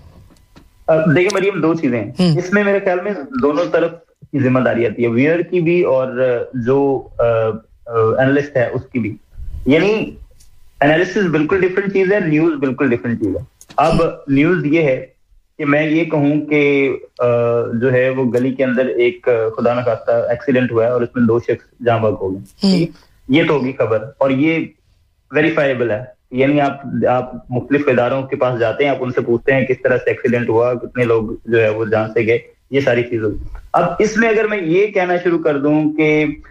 देखिए मरियम, दो चीजें हैं इसमें, मेरे ख्याल में दोनों तरफ की जिम्मेदारी आती है, व्यूअर की भी और जो एनालिस्ट है उसकी भी। यानी एनालिसिस बिल्कुल डिफरेंट चीज है, न्यूज बिल्कुल डिफरेंट चीज है। अब न्यूज ये है कि मैं ये कहूं कि जो है वो गली के अंदर एक खुदा न खास्ता एक्सीडेंट हुआ है और उसमें दो शख्स जाँ बहक हो गए, ये तो होगी खबर, और ये वेरीफाइबल है। यानी आप आप मुख्तलिफ इदारों के पास जाते हैं, आप उनसे पूछते हैं किस तरह से एक्सीडेंट हुआ, कितने लोग जो है वो जान से गए, ये सारी चीजें। अब इसमें अगर मैं ये कहना शुरू कर दूं कि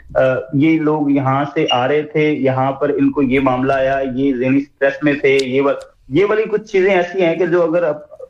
ये लोग यहाँ से आ रहे थे, यहाँ पर इनको ये मामला आया, ये ज़हनी स्ट्रेस में थे, ये वा, ये वाली कुछ चीजें ऐसी हैं कि जो अगर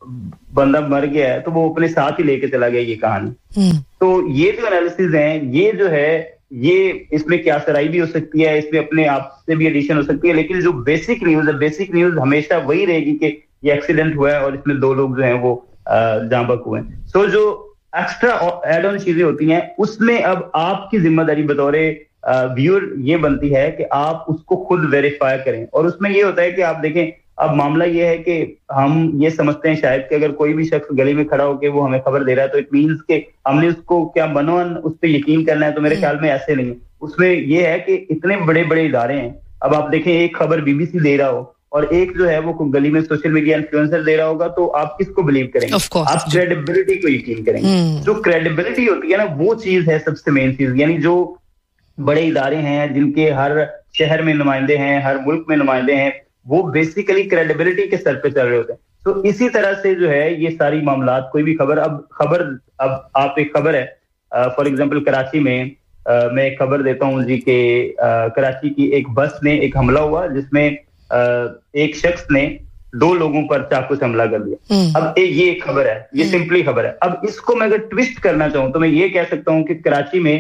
बंदा मर गया है तो वो अपने साथ ही लेके चला गया ये कहानी। तो ये जो एनालिसिस हैं, ये जो है, ये इसमें क्या सराई भी हो सकती है, इसमें अपने आप से भी एडिशन हो सकती है, लेकिन जो बेसिक न्यूज है, बेसिक न्यूज हमेशा वही रहेगी कि ये एक्सीडेंट हुआ है और इसमें दो लोग जो हैं वो जाँ बहक हुए हैं। सो जो एक्स्ट्रा एड ऑन चीजें होती हैं उसमें अब आपकी जिम्मेदारी बतौर व्यूअर ये बनती है कि आप उसको खुद वेरीफाई करें। और उसमें ये होता है कि आप देखें, अब मामला ये है कि हम ये समझते हैं शायद कि अगर कोई भी शख्स गली में खड़ा होकर वो हमें खबर दे रहा है तो इट मीन्स कि हमने उसको क्या मनोन उस पर यकीन करना है, तो मेरे ख्याल में ऐसे नहीं। उसमें ये है कि इतने बड़े बड़े इदारे हैं, अब आप देखें एक खबर बीबीसी दे रहा हो और एक जो है वो गली में सोशल मीडिया इन्फ्लुएंसर दे रहा होगा, तो आप किसको बिलीव करेंगे? आप क्रेडिबिलिटी को यकीन करेंगे। hmm. जो क्रेडिबिलिटी होती है ना, वो चीज है सबसे मेन चीज। यानी जो बड़े इदारे हैं जिनके हर शहर में नुमाइंदे हैं, हर मुल्क में नुमाइंदे हैं, वो बेसिकली क्रेडिबिलिटी के सर पे चल रहे होते हैं। तो इसी तरह से जो है ये सारी मामलात, कोई भी खबर, अब खबर अब आप एक खबर है फॉर एग्जाम्पल कराची में uh, मैं एक खबर देता हूँ जी के uh, कराची की एक बस में एक हमला हुआ जिसमें Uh, एक शख्स ने दो लोगों पर चाकू से हमला कर दिया। अब ए, ये एक खबर है, ये सिंपली खबर है। अब इसको मैं अगर ट्विस्ट करना चाहूं तो मैं ये कह सकता हूं कि कराची में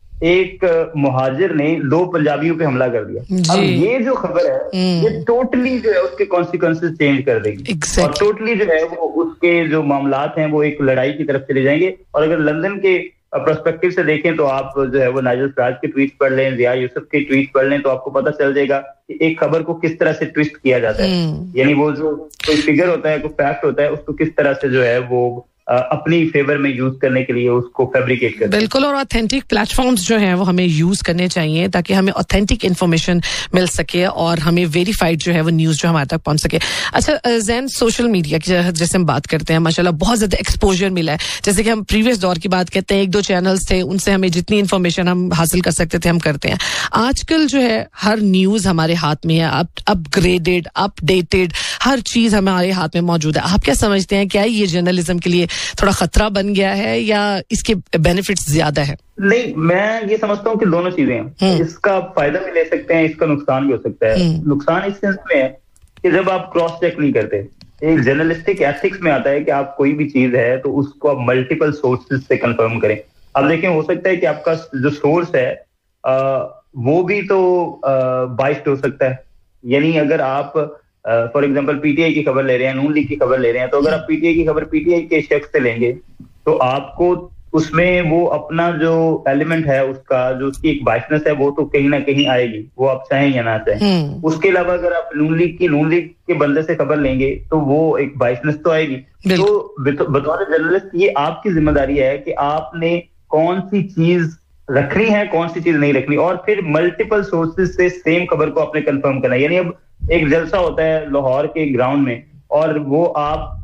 एक मुहाजिर ने दो पंजाबियों पे हमला कर दिया। अब ये जो खबर है ये टोटली जो है उसके कॉन्सिक्वेंसेस चेंज कर देगी exactly. और टोटली जो है वो उसके जो मामलात हैं वो एक लड़ाई की तरफ चले जाएंगे। और अगर लंदन के पर्सपेक्टिव से देखें तो आप जो है वो नाजिल फराज के ट्वीट पढ़ लें, जिया यूसुफ के ट्वीट पढ़ लें, तो आपको पता चल जाएगा कि एक खबर को किस तरह से ट्विस्ट किया जाता है। यानी वो जो कोई फिगर होता है, कोई फैक्ट होता है, उसको किस तरह से जो है वो अपनी फेवर में यूज करने के लिए उसको फैब्रिकेट करते हैं। बिल्कुल, और ऑथेंटिक प्लेटफॉर्म्स जो हैं वो हमें यूज करने चाहिए ताकि हमें ऑथेंटिक इन्फॉर्मेशन मिल सके और हमें वेरीफाइड जो है वो न्यूज जो हमारे तक पहुंच सके। अच्छा जैन, सोशल मीडिया की जैसे हम बात करते हैं, माशाल्लाह बहुत ज्यादा एक्सपोजर मिला है। जैसे कि हम प्रीवियस दौर की बात करते हैं, एक दो चैनल्स थे, उनसे हमें जितनी इन्फॉर्मेशन हम हासिल कर सकते थे हम करते हैं। आजकल जो है हर न्यूज हमारे हाथ में है, अपग्रेडेड, अपडेटेड, हर चीज हमारे हाथ में मौजूद है। आप क्या समझते हैं, क्या ये जर्नलिज्म के लिए थोड़ा खतरा बन गया है या इसके बेनिफिट्स ज्यादा है? नहीं, मैं ये समझता हूँ कि दोनों चीजें हैं। इसका फायदा भी ले सकते हैं, इसका नुकसान भी हो सकता है। नुकसान इस सेंस में है कि जब आप क्रॉस चेक नहीं करते, एक जर्नलिस्टिक एथिक्स में आता है कि आप कोई भी चीज है तो उसको आप मल्टीपल सोर्सेज से कंफर्म करें। अब देखें, हो सकता है कि आपका जो सोर्स है आ, वो भी तो बाइस्ड हो सकता है। यानी अगर आप फॉर एग्जांपल पीटीआई की खबर ले रहे हैं, नून लीग की खबर ले रहे हैं, तो अगर आप पीटीआई की खबर पीटीआई के शख्स से लेंगे तो आपको उसमें वो अपना जो एलिमेंट है, उसका जो उसकी एक बाइसनेस है, वो तो कहीं ना कहीं आएगी, वो आप चाहें या ना चाहें। उसके अलावा अगर आप नून लीग की नून लीग के बंदे से खबर लेंगे तो वो एक बाइसनेस तो आएगी। तो बतौर जर्नलिस्ट ये आपकी जिम्मेदारी है कि आपने कौन सी चीज रखनी है, कौन सी चीज नहीं रखनी, और फिर मल्टीपल सोर्सेज से सेम खबर को आपने कंफर्म करना है। यानी अब एक जलसा होता है लाहौर के ग्राउंड में और वो आप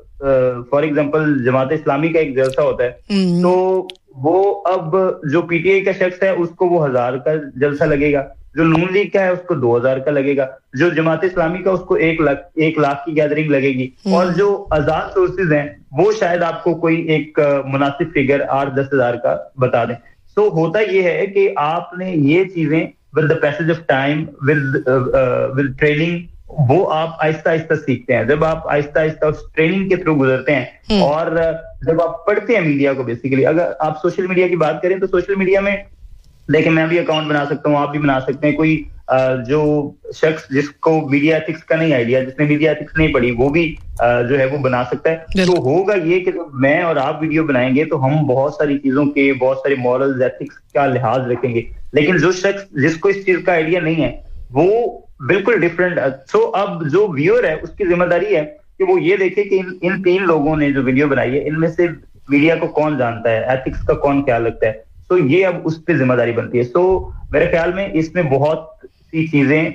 for uh, example Jamaat Islami का एक जलसा होता है, तो वो अब जो पीटीआई का शख्स है उसको वो हजार का जलसा लगेगा, जो नून लीग का है उसको दो हजार का लगेगा, जो जमात इस्लामी का उसको एक लाख एक लाख की गैदरिंग लगेगी, और जो आजाद सोर्सेज हैं वो शायद आपको कोई एक uh, मुनासिब फिगर आठ दस हजार का बता दें। तो होता ये है कि आपने ये चीजें with the passage of time, with with training, वो आप आहिस्ता आहिस्ता सीखते हैं। जब आप आहिस्ता आहिस्ता उस ट्रेनिंग के थ्रू गुजरते हैं और जब आप पढ़ते हैं मीडिया को, बेसिकली अगर आप सोशल मीडिया की बात करें तो सोशल मीडिया में देखिए, मैं भी अकाउंट बना सकता हूँ, आप भी बना सकते हैं। कोई जो शख्स जिसको मीडिया एथिक्स का नहीं आइडिया, जिसने मीडिया एथिक्स नहीं पढ़ी, वो भी जो है वो बना सकता है। तो होगा ये कि जब मैं और आप वीडियो बनाएंगे तो हम बहुत सारी चीजों के, बहुत सारे मॉरल्स, एथिक्स का लिहाज रखेंगे, लेकिन जो शख्स जिसको इस चीज का आइडिया नहीं है वो बिल्कुल डिफरेंट। सो अब जो व्यूअर है उसकी जिम्मेदारी है कि वो ये देखे कि इन, इन तीन लोगों ने जो वीडियो बनाई है इनमें से मीडिया को कौन जानता है, एथिक्स का कौन ख्याल रखता है। तो ये अब उस पर जिम्मेदारी बनती है। सो मेरे ख्याल में इसमें बहुत सी चीजें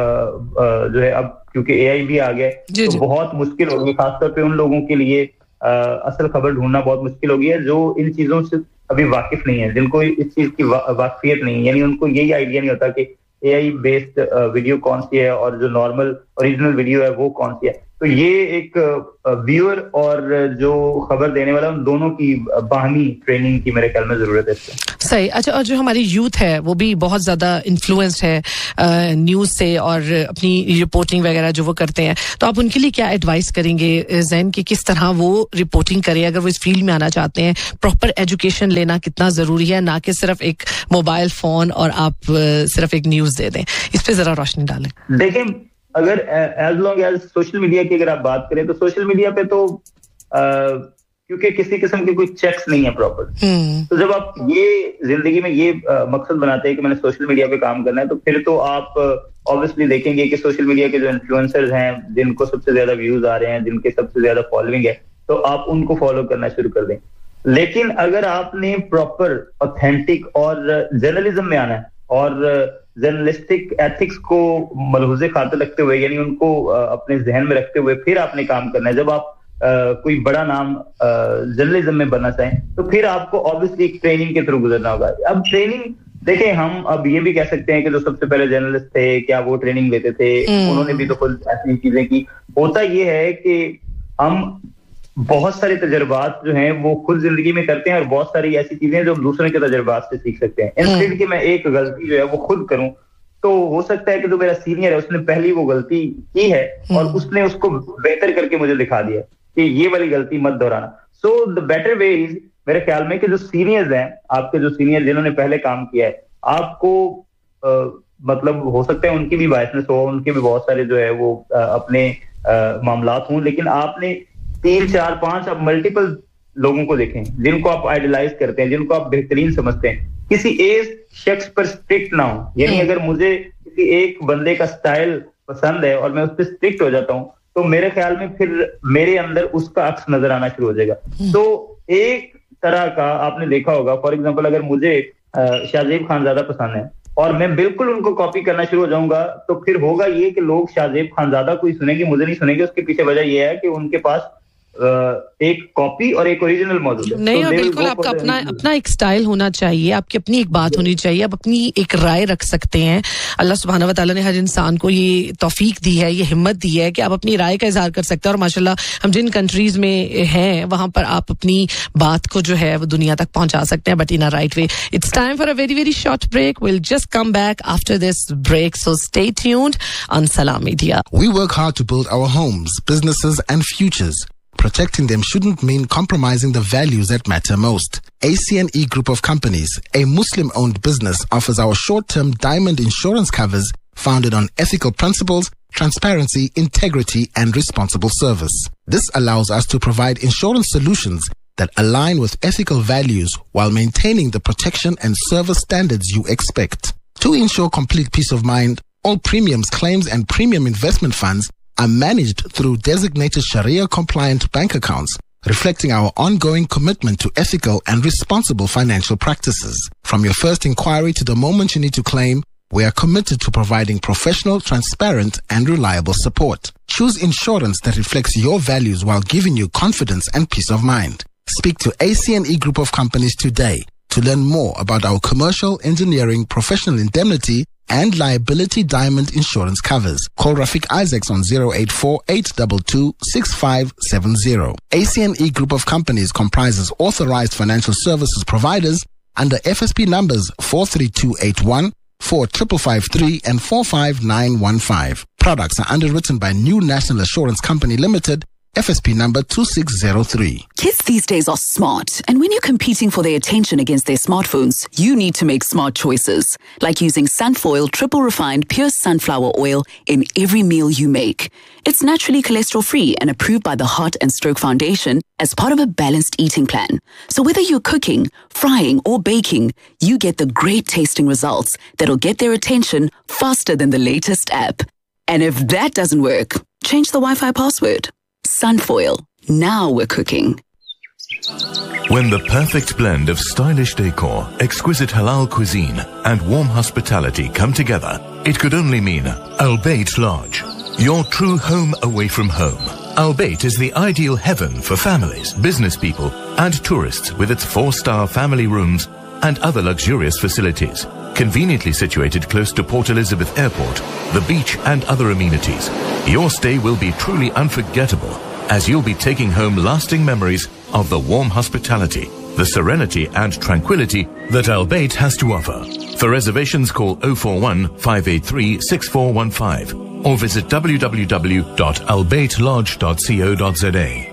जो है, अब क्योंकि एआई भी आ गया तो बहुत मुश्किल होगी, खासतौर पे उन लोगों के लिए आ, असल खबर ढूंढना बहुत मुश्किल हो गया है जो इन चीजों से अभी वाकिफ नहीं है, जिनको इस चीज की वा, वाकफियत नहीं है। यानी उनको यही आइडिया नहीं होता कि एआई बेस्ड वीडियो कौन सी है और जो नॉर्मल ओरिजिनल वीडियो है वो कौन सी है। तो ये एक व्यूअर और जो खबर देने वाला उन दोनों की बाहमी ट्रेनिंग की मेरे ख्याल में जरूरत है। सही। अच्छा, और जो हमारी यूथ है वो भी बहुत ज्यादा इन्फ्लुएंस्ड है न्यूज से और अपनी रिपोर्टिंग वगैरह जो वो करते हैं, तो आप उनके लिए क्या एडवाइस करेंगे जैन कि किस तरह वो रिपोर्टिंग करें अगर वो इस फील्ड में आना चाहते हैं? प्रॉपर एजुकेशन लेना कितना जरूरी है, ना कि सिर्फ एक मोबाइल फोन और आप सिर्फ एक न्यूज दे दें? इस पे जरा रोशनी डालें। देखें, अगर as long as social media की अगर आप बात करें तो सोशल मीडिया पे तो आ, क्योंकि किसी किस्म के कोई चेक्स नहीं है प्रॉपर, तो जब आप ये जिंदगी में ये आ, मकसद बनाते हैं कि मैंने सोशल मीडिया पे काम करना है, तो फिर तो आप ऑब्वियसली देखेंगे कि सोशल मीडिया के जो इन्फ्लुएंसर्स हैं जिनको सबसे ज्यादा व्यूज आ रहे हैं, जिनके सबसे ज्यादा फॉलोइंग है, तो आप उनको फॉलो करना शुरू कर दें। लेकिन अगर आपने प्रॉपर ऑथेंटिक और जर्नलिज्म में आना है और जर्नलिस्टिक एथिक्स को मलहूज़े खातिर रखते हुए, यानी उनको अपने जहन में रखते हुए फिर आपने काम करना है, जब आप आ, कोई बड़ा नाम जर्नलिज्म में बनना चाहें, तो फिर आपको ऑब्वियसली एक ट्रेनिंग के थ्रू गुजरना होगा। अब ट्रेनिंग देखें, हम अब ये भी कह सकते हैं कि जो सबसे पहले जर्नलिस्ट थे क्या वो ट्रेनिंग लेते थे? उन्होंने भी तो खुद ऐसी चीजें की। होता ये है कि हम बहुत सारे तजर्बात जो हैं वो खुद जिंदगी में करते हैं और बहुत सारी ऐसी चीजें जो हम दूसरे के तजर्बात से सीख सकते हैं। इंस्टेड कि मैं एक गलती जो है वो खुद करूं, तो हो सकता है कि जो मेरा सीनियर है उसने पहली वो गलती की है और उसने उसको बेहतर करके मुझे दिखा दिया कि ये वाली गलती मत दोहराना। So the better way is, मेरे ख्याल में, कि जो सीनियर्स हैं, आपके जो सीनियर जिन्होंने पहले काम किया है, आपको आ, मतलब हो सकता है उनकी भी बायसनेस हो, उनके भी बहुत सारे जो है वो आ, अपने मामलात हों, लेकिन आपने तीन चार पांच आप मल्टीपल लोगों को देखें जिनको आप आइडलाइज करते हैं, जिनको आप बेहतरीन समझते हैं। किसी एक शख्स पर स्ट्रिक्ट ना हो, यानी अगर मुझे किसी एक बंदे का स्टाइल पसंद है और मैं उस पर स्ट्रिक्ट हो जाता हूं, तो मेरे ख्याल में फिर मेरे अंदर उसका अक्स नजर आना शुरू हो जाएगा। तो एक तरह का आपने देखा होगा, फॉर एग्जांपल, अगर मुझे शाहजेब खानजादा पसंद है और मैं बिल्कुल उनको कॉपी करना शुरू हो जाऊंगा, तो फिर होगा ये कि लोग शाहजेब खानजादा को ही सुनेंगे, मुझे नहीं सुनेंगे। उसके पीछे वजह यह है कि उनके पास एक कॉपी और एक ओरिजिनल मौजूद है। नहीं, और बिल्कुल आपका अपना अपना एक स्टाइल होना चाहिए, आपकी अपनी एक बात होनी चाहिए, आप अपनी एक राय रख सकते हैं। अल्लाह सुब्हानहू व तआला ने हर इंसान को ये तौफीक दी है, ये हिम्मत दी है कि आप अपनी राय का इजहार कर सकते हैं। और माशाल्लाह हम जिन कंट्रीज में हैं वहां पर आप अपनी बात को जो है वो दुनिया तक पहुंचा सकते हैं, but in a right way. It's time for a very very short break. Will just come back after this break, so stay tuned on सलाम media. We work hard to build our homes, businesses and futures. Protecting them shouldn't mean compromising the values that matter most. A C N E Group of Companies, a Muslim-owned business, offers our short-term diamond insurance covers founded on ethical principles, transparency, integrity, and responsible service. This allows us to provide insurance solutions that align with ethical values while maintaining the protection and service standards you expect. To ensure complete peace of mind, all premiums, claims, and premium investment funds are managed through designated Sharia-compliant bank accounts, reflecting our ongoing commitment to ethical and responsible financial practices. From your first inquiry to the moment you need to claim, we are committed to providing professional, transparent, and reliable support. Choose insurance that reflects your values while giving you confidence and peace of mind. Speak to A C N E Group of Companies today to learn more about our commercial, engineering, professional indemnity, and liability diamond insurance covers. Call Rafiq Isaacs on zero eight four eight two two six five seven zero. A C N E Group of Companies comprises authorized financial services providers under F S P numbers four three two eight one, four five five three, and four five nine one five. Products are underwritten by New National Assurance Company Limited, F S P number two six zero three. Kids these days are smart, and when you're competing for their attention against their smartphones, you need to make smart choices, like using Sunfoil triple refined pure sunflower oil in every meal you make. It's naturally cholesterol-free and approved by the Heart and Stroke Foundation as part of a balanced eating plan. So whether you're cooking, frying, or baking, you get the great tasting results that'll get their attention faster than the latest app. And if that doesn't work, change the Wi-Fi password. Sunfoil. Now we're cooking. When the perfect blend of stylish decor, exquisite halal cuisine, and warm hospitality come together, it could only mean Al Bayt Lodge, your true home away from home. Al Bayt is the ideal heaven for families, business people, and tourists with its four-star family rooms and other luxurious facilities. conveniently situated close to Port Elizabeth Airport, the beach and other amenities. Your stay will be truly unforgettable as you'll be taking home lasting memories of the warm hospitality, the serenity and tranquility that Al Bayt has to offer. For reservations, call oh four one, five eight three, six four one five or visit w w w dot al bayt lodge dot co dot z a.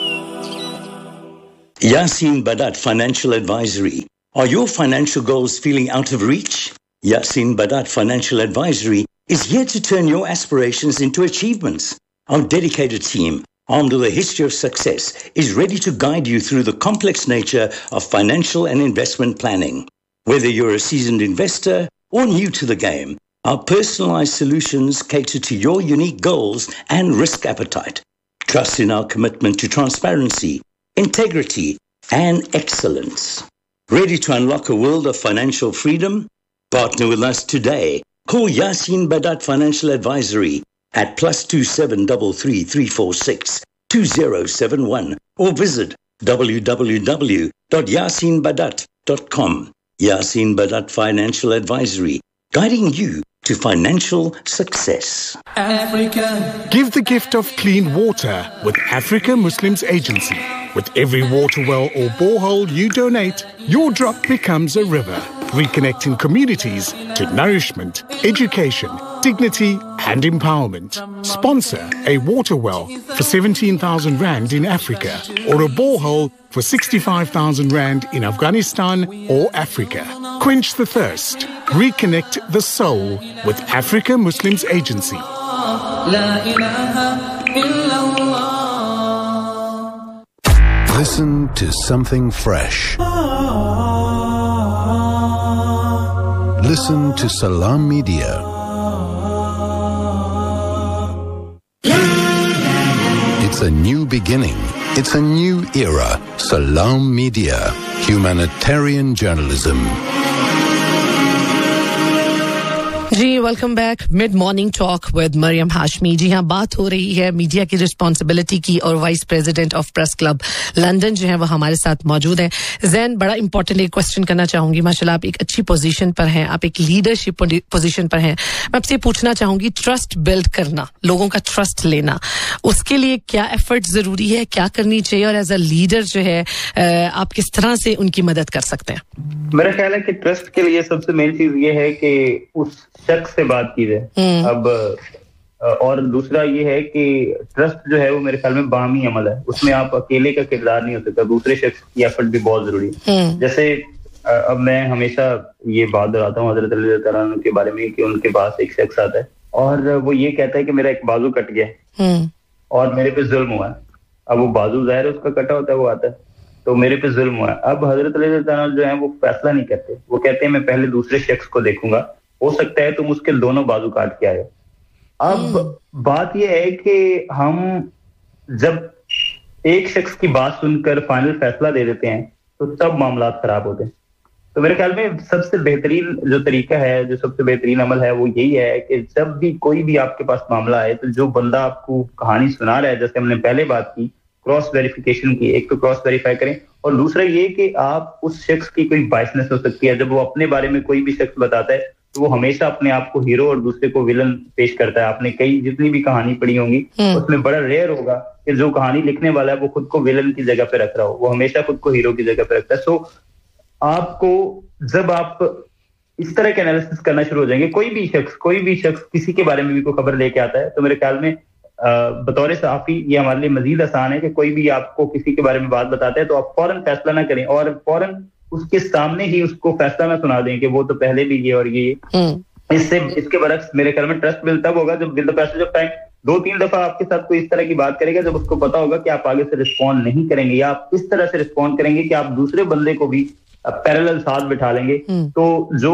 Yasin Badat Financial Advisory. Are your financial goals feeling out of reach? Yasin Badat Financial Advisory is here to turn your aspirations into achievements. Our dedicated team, armed with a history of success, is ready to guide you through the complex nature of financial and investment planning. Whether you're a seasoned investor or new to the game, our personalized solutions cater to your unique goals and risk appetite. Trust in our commitment to transparency, integrity, and excellence. Ready to unlock a world of financial freedom? Partner with us today. Call Yasin Badat Financial Advisory at plus two seven three three, three four six, two zero seven one or visit w w w dot yasin badat dot com. Yasin Badat Financial Advisory, guiding you to financial success. Africa. Give the gift of clean water with Africa Muslims Agency. With every water well or borehole you donate, your drop becomes a river, reconnecting communities to nourishment, education, dignity and empowerment. Sponsor a water well for seventeen thousand rand in Africa or a borehole for sixty-five thousand rand in Afghanistan or Africa. Quench the thirst. Reconnect the soul with Africa Muslims Agency. Listen to something fresh. Listen to Salam Media. It's a new beginning. It's a new era. Salam Media. Humanitarian journalism. Ji welcome back mid morning talk with Maryam Hashmi. जी हाँ, बात हो रही है media की responsibility की और vice president of press club London जो है वो हमारे साथ मौजूद है. जैन, बड़ा इंपॉर्टेंट एक क्वेश्चन करना चाहूंगी. माशाल्लाह आप एक अच्छी पोजीशन पर हैं, आप एक लीडरशिप पोजीशन पर हैं. मैं आपसे पूछना चाहूंगी, ट्रस्ट बिल्ड करना, लोगों का ट्रस्ट लेना, उसके लिए क्या एफर्ट जरूरी है, क्या करनी चाहिए और एज अ लीडर जो है आप किस तरह से उनकी मदद कर सकते हैं? मेरा ख्याल है कि ट्रस्ट के लिए सबसे मेन चीज ये है कि उस शख्स से बात की जाए. अब और दूसरा ये है कि ट्रस्ट जो है वो मेरे ख्याल में बाहमी अमल है, उसमें आप अकेले का किरदार नहीं हो सकता, दूसरे शख्स की एफर्ट भी बहुत जरूरी है. जैसे अब मैं हमेशा ये बात दोहराता हूँ हजरत अली तआला अन्हु के बारे में कि उनके पास एक शख्स आता है और वो ये कहता है कि मेरा एक बाजू कट गया और मेरे पे जुल्म हुआ है. अब वो बाजू जाहिर है उसका कटा होता है, वो आता है तो मेरे पे जुल्म हुआ है. अब हजरत अली तआला अन्हु जो है वो फैसला नहीं करते, वो कहते हैं मैं पहले दूसरे शख्स को देखूंगा, हो सकता है तुम उसके दोनों बाजू काट के आए. अब बात यह है कि हम जब एक शख्स की बात सुनकर फाइनल फैसला दे देते हैं तो सब मामला खराब होते हैं. तो मेरे ख्याल में सबसे बेहतरीन जो तरीका है, जो सबसे बेहतरीन अमल है वो यही है कि जब भी कोई भी आपके पास मामला है तो जो बंदा आपको कहानी सुना रहा है, जैसे हमने पहले बात की क्रॉस वेरिफिकेशन की, एक तो क्रॉस वेरीफाई करें और दूसरा ये कि आप उस शख्स की कोई बायसनेस हो सकती है. जब वो अपने बारे में कोई भी शख्स बताता है तो वो हमेशा अपने आप को हीरो और दूसरे को विलन पेश करता है. आपने कई जितनी भी कहानी पढ़ी होंगी उसमें बड़ा रेयर होगा कि जो कहानी लिखने वाला है वो खुद को विलन की जगह पे रख रहा हो, वो हमेशा खुद को हीरो की जगह पे रखता है. सो आपको जब आप इस तरह के एनालिसिस करना शुरू हो जाएंगे, कोई भी शख्स कोई भी शख्स किसी के बारे में भी कोई खबर लेके आता है, तो मेरे ख्याल में बतौर सहाफी ये हमारे लिए मजीद आसान है कि कोई भी आपको किसी के बारे में बात बताता है तो आप फौरन फैसला ना करें और फौरन उसके सामने ही उसको फैसला ना सुना दें कि वो तो पहले भी ये और ये. इससे इसके बरक्स मेरे ख्याल में ट्रस्ट बिल्ड तब होगा जब with the passage of time दो तीन दफा आपके साथ कोई इस तरह की बात करेगा, जब उसको पता होगा कि आप आगे से रिस्पॉन्ड नहीं करेंगे या आप इस तरह से रिस्पॉन्ड करेंगे कि आप दूसरे बंदे को भी पैरेलल साथ बिठा लेंगे, तो जो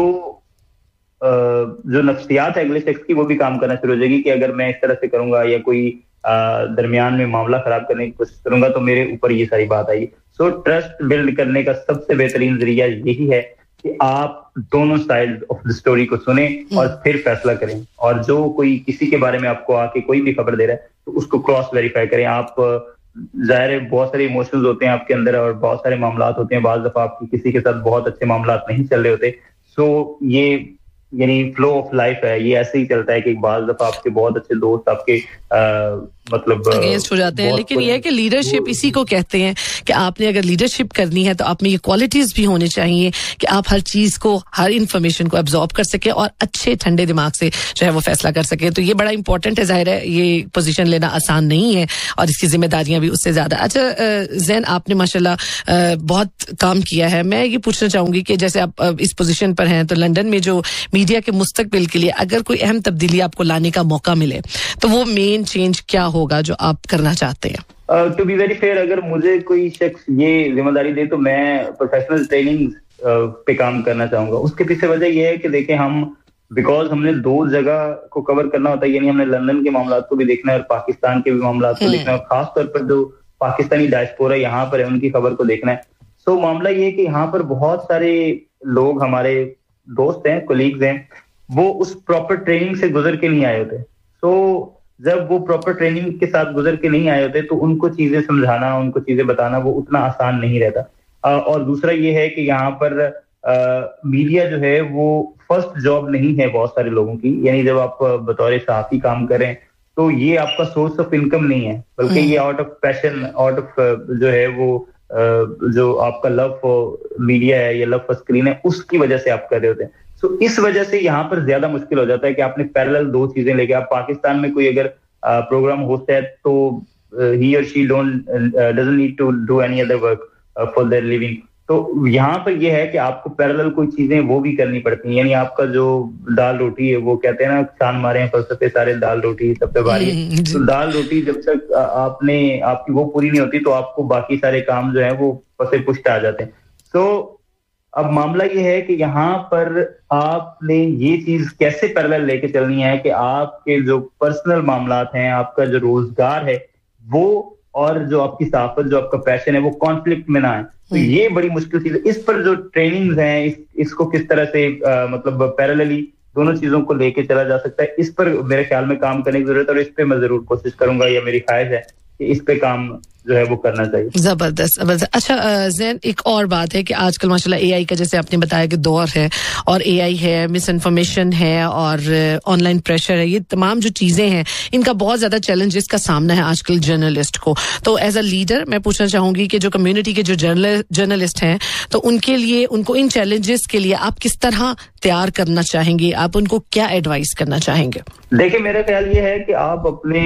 जो नफ्सियात है अगले शख्स की वो भी काम करना शुरू हो जाएगी कि अगर मैं इस तरह से करूंगा या कोई दरमियान में मामला खराब करने की कोशिश करूंगा तो मेरे ऊपर ये सारी बात आई. सो ट्रस्ट बिल्ड करने का सबसे बेहतरीन जरिया यही है कि आप दोनों साइड ऑफ द स्टोरी को सुने और फिर फैसला करें. और जो कोई किसी के बारे में आपको आके कोई भी खबर दे रहा है तो उसको क्रॉस वेरीफाई करें. आप जाहिर है बहुत सारे इमोशंस होते हैं आपके अंदर और बहुत सारे मामला होते हैं, बाज़ दफा आपकी किसी के साथ बहुत अच्छे मामला नहीं चल रहे होते, सो ये यानी फ्लो ऑफ लाइफ है, ये ऐसे ही चलता है कि बाज़ दफा आपके बहुत अच्छे दोस्त आपके आ, मतलब अगेंस्ट हो जाते हैं, लेकिन ये है कि लीडरशिप इसी को कहते हैं कि आपने अगर लीडरशिप करनी है तो आप में ये क्वालिटीज भी होनी चाहिए कि आप हर चीज को, हर इंफॉर्मेशन को एब्जॉर्ब कर सके और अच्छे ठंडे दिमाग से जो है वो फैसला कर सके। तो ये बड़ा इंपॉर्टेंट है, जाहिर है ये पोजीशन लेना आसान नहीं है और इसकी जिम्मेदारियां भी उससे ज्यादा। अच्छा जैन, आपने माशाल्लाह बहुत काम किया है। मैं ये पूछना चाहूंगी कि जैसे आप इस पोजीशन पर हैं, तो लंदन में जो मीडिया के मुस्तकबिल के लिए अगर कोई अहम तब्दीली आपको लाने का मौका मिले तो वो मेन चेंज क्या होगा जो आप करना चाहते हैं? टू बी वेरी फेयर, अगर मुझे कोई शख्स ये जिम्मेदारी दे तो मैं प्रोफेशनल ट्रेनिंग uh, पे काम करना चाहूंगा। उसके पीछे वजह यह है कि देखें, हम बिकॉज हमने दो जगह को कवर करना होता है, यानी हमने लंदन के मामला को भी देखना है और पाकिस्तान के भी मामला को देखना है, और खासतौर पर जो पाकिस्तानी डायस्पोरा यहाँ पर है उनकी खबर को देखना है। सो मामला ये है कि यहाँ पर बहुत सारे लोग हमारे दोस्त हैं, कोलीग्स हैं, वो उस प्रॉपर ट्रेनिंग से गुजर के नहीं आए होते। सो so, जब वो प्रॉपर ट्रेनिंग के साथ गुजर के नहीं आए होते तो उनको चीजें समझाना, उनको चीजें बताना वो उतना आसान नहीं रहता। आ, और दूसरा ये है कि यहाँ पर आ, मीडिया जो है वो फर्स्ट जॉब नहीं है बहुत सारे लोगों की, यानी जब आप बतौर सहाफी काम करें तो ये आपका सोर्स ऑफ इनकम नहीं है, बल्कि ये out of passion, out of जो है वो जो आपका लव फॉर मीडिया है या लव फॉर स्क्रीन है, उसकी वजह से आप कर रहे होते हैं। सो so, इस वजह से यहाँ पर ज्यादा मुश्किल हो जाता है कि आपने पैरेलल दो चीजें लेके, आप पाकिस्तान में कोई अगर प्रोग्राम होस्ट है तो ही और she don't doesn't need to do any other work for their living. तो यहाँ पर यह है कि आपको पैरेलल कोई चीजें वो भी करनी पड़ती हैं, यानी आपका जो दाल रोटी है, वो कहते हैं ना, छान मारे हैं फलसफे सारे, दाल रोटी सब पे भारी है। तो दाल रोटी जब तक आपने आपकी वो पूरी नहीं होती तो आपको बाकी सारे काम जो है वो फसे पुष्ट आ जाते हैं। सो so, अब मामला ये है कि यहाँ पर आपने ये चीज कैसे पैरेलल लेके चलनी है कि आपके जो पर्सनल मामलात हैं, आपका जो रोजगार है वो, और जो आपकी सहाफत, जो आपका पैशन है, वो कॉन्फ्लिक्ट में ना आए। तो ये बड़ी मुश्किल चीज है। इस पर जो ट्रेनिंग्स हैं, इस, इसको किस तरह से आ, मतलब पैरेलली दोनों चीजों को लेके चला जा सकता है, इस पर मेरे ख्याल में काम करने की जरूरत है और इस पे मैं जरूर कोशिश करूंगा, या मेरी ख्वाहिश है कि इस पे काम जो है वो करना चाहिए। जबरदस्त जबरदस्त। अच्छा जैन, एक और बात है कि आजकल माशाल्लाह एआई का, जैसे आपने बताया कि दौर है, और एआई है, मिस इन्फॉर्मेशन है और ऑनलाइन प्रेशर है, ये तमाम जो चीजें हैं इनका बहुत ज्यादा चैलेंजेस का सामना है आजकल जर्नलिस्ट को। तो एज अ लीडर मैं पूछना चाहूंगी कि जो कम्युनिटी के जो जर्नलिस्ट हैं, तो उनके लिए, उनको इन चैलेंजेस के लिए आप किस तरह तैयार करना चाहेंगे, आप उनको क्या एडवाइस करना चाहेंगे? देखिए, मेरा ख्याल ये है कि आप अपने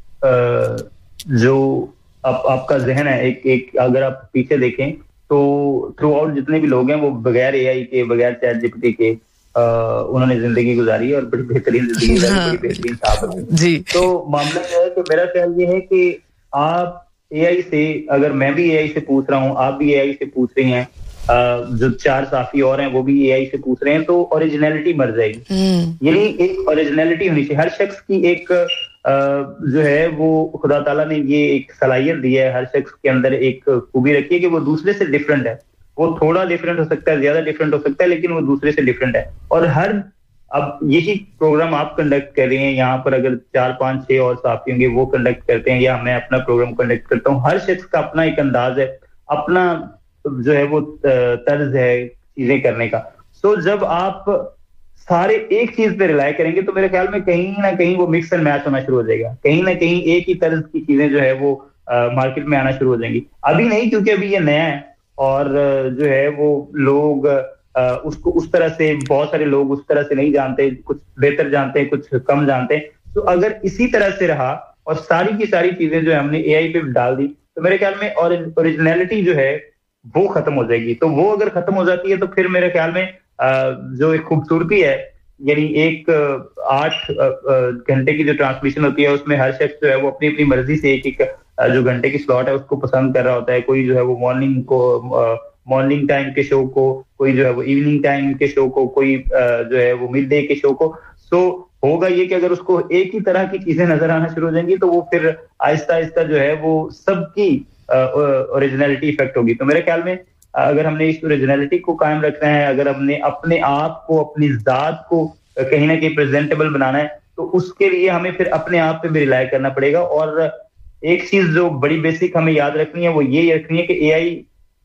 आ, जो आप, आपका जहन है, एक एक अगर आप पीछे देखें तो थ्रू आउट जितने भी लोग हैं वो बगैर एआई के, बगैर चैट जीपीटी के आ, उन्होंने जिंदगी गुजारी है और बड़ी बेहतरीन जिंदगी गुजारी, बड़ी बेहतरीन साहब जी। तो मामला क्या है कि मेरा ख्याल ये है कि आप एआई से, अगर मैं भी एआई से पूछ रहा हूँ, आप भी एआई से पूछ रही हैं, जो चार साथी और हैं वो भी एआई से पूछ रहे हैं, तो ओरिजिनलिटी मर जाएगी। यानी एक ओरिजिनलिटी होनी चाहिए हर शख्स की। एक जो है वो खुदा ताला ने ये एक सलाहियत दी है, हर शख्स के अंदर एक खूबी रखी है कि वो दूसरे से डिफरेंट है। वो थोड़ा डिफरेंट हो सकता है, ज्यादा डिफरेंट हो सकता है, लेकिन वो दूसरे से डिफरेंट है। और हर, अब यही प्रोग्राम आप कंडक्ट कर रहे हैं, यहाँ पर अगर चार पांच छह और साथी होंगे वो कंडक्ट करते हैं, या मैं अपना प्रोग्राम कंडक्ट करता हूँ, हर शख्स का अपना एक अंदाज है, अपना जो है वो तर्ज है चीजें करने का। सो जब आप सारे एक चीज पे रिलाय करेंगे तो मेरे ख्याल में कहीं ना कहीं वो मिक्स एंड मैच होना शुरू हो जाएगा, कहीं ना कहीं एक ही तर्ज की चीजें जो है वो मार्केट में आना शुरू हो जाएंगी। अभी नहीं, क्योंकि अभी ये नया है और जो है वो लोग आ, उसको उस तरह से, बहुत सारे लोग उस तरह से नहीं जानते, कुछ बेहतर जानते हैं, कुछ कम जानते हैं। तो अगर इसी तरह से रहा और सारी की सारी चीजें जो है हमने एआई पे डाल दी तो मेरे ख्याल में ओरिजिनलिटी जो है वो खत्म हो जाएगी। तो वो अगर खत्म हो जाती है तो फिर मेरे ख्याल में जो एक खूबसूरती है, यानी एक आठ घंटे की जो ट्रांसमिशन होती है उसमें हर शख्स जो है वो अपनी अपनी मर्जी से एक एक जो घंटे की स्लॉट है उसको पसंद कर रहा होता है। कोई जो है वो मॉर्निंग को, मॉर्निंग टाइम के शो को, कोई जो है वो इवनिंग टाइम के शो को, कोई जो है वो मिड डे के शो को। सो होगा ये कि अगर उसको एक ही तरह की चीजें नजर आना शुरू हो जाएंगी तो वो फिर आहिस्ता आहिस्ता जो है वो सबकी ओरिजिनलिटी इफेक्ट होगी। तो मेरे ख्याल में अगर हमने इस ओरिजिनलिटी को कायम रखना है, अगर हमने अपने आप को, अपनी जात को कहीं ना कहीं प्रेजेंटेबल बनाना है, तो उसके लिए हमें फिर अपने आप पे भी रिलाय करना पड़ेगा। और एक चीज जो बड़ी बेसिक हमें याद रखनी है वो ये रखनी है कि एआई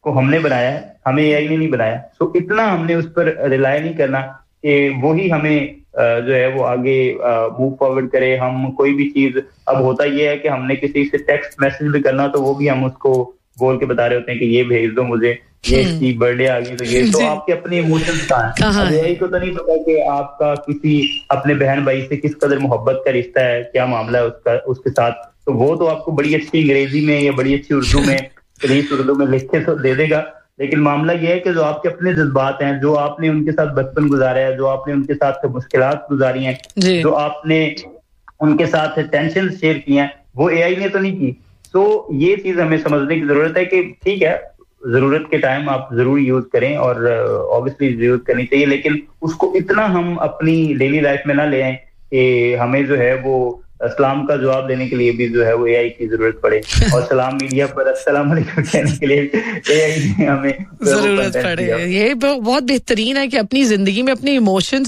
को हमने बनाया है, हमें एआई ने नहीं बनाया। सो इतना हमने उस पर रिलाय नहीं करना कि वो ही हमें जो है वो आगे मूव फॉरवर्ड करे। हम कोई भी चीज, अब होता ये है कि हमने किसी से टेक्स्ट मैसेज भी करना तो वो भी हम उसको बोल के बता रहे होते हैं कि ये भेज दो मुझे, ये इसकी बर्थडे आ गई तो ये, तो आपके अपने इमोशंस कहाँ है? एआई को तो नहीं पता कि आपका किसी अपने बहन भाई से किस कदर मोहब्बत का रिश्ता है, क्या मामला है उसका उसके साथ, तो वो तो आपको बड़ी अच्छी अंग्रेजी में या बड़ी अच्छी उर्दू में, प्लीज उर्दू में लिख के तो दे देगा। लेकिन मामला ये है कि जो आपके अपने जज्बात हैं, जो आपने उनके साथ बचपन गुजारा है, जो आपने उनके साथ मुश्किलात गुजारी हैं, जो आपने उनके साथ टेंशन शेयर की हैं, वो एआई ने तो नहीं की। तो ये चीज हमें समझने की जरूरत है कि ठीक है, जरूरत के टाइम आप जरूर यूज करें और ऑब्वियसली यूज करनी चाहिए, लेकिन उसको इतना हम अपनी डेली लाइफ में ना ले आए कि हमें जो है वो सलाम का जवाब देने के लिए भी जो है वो एआई की जरूरत पड़े, और सलाम मीडिया पर अस्सलाम वालेकुम कहने के लिए एआई ने हमें जरूरत पड़े। ये बहुत बेहतरीन है कि अपनी जिंदगी में अपने इमोशंस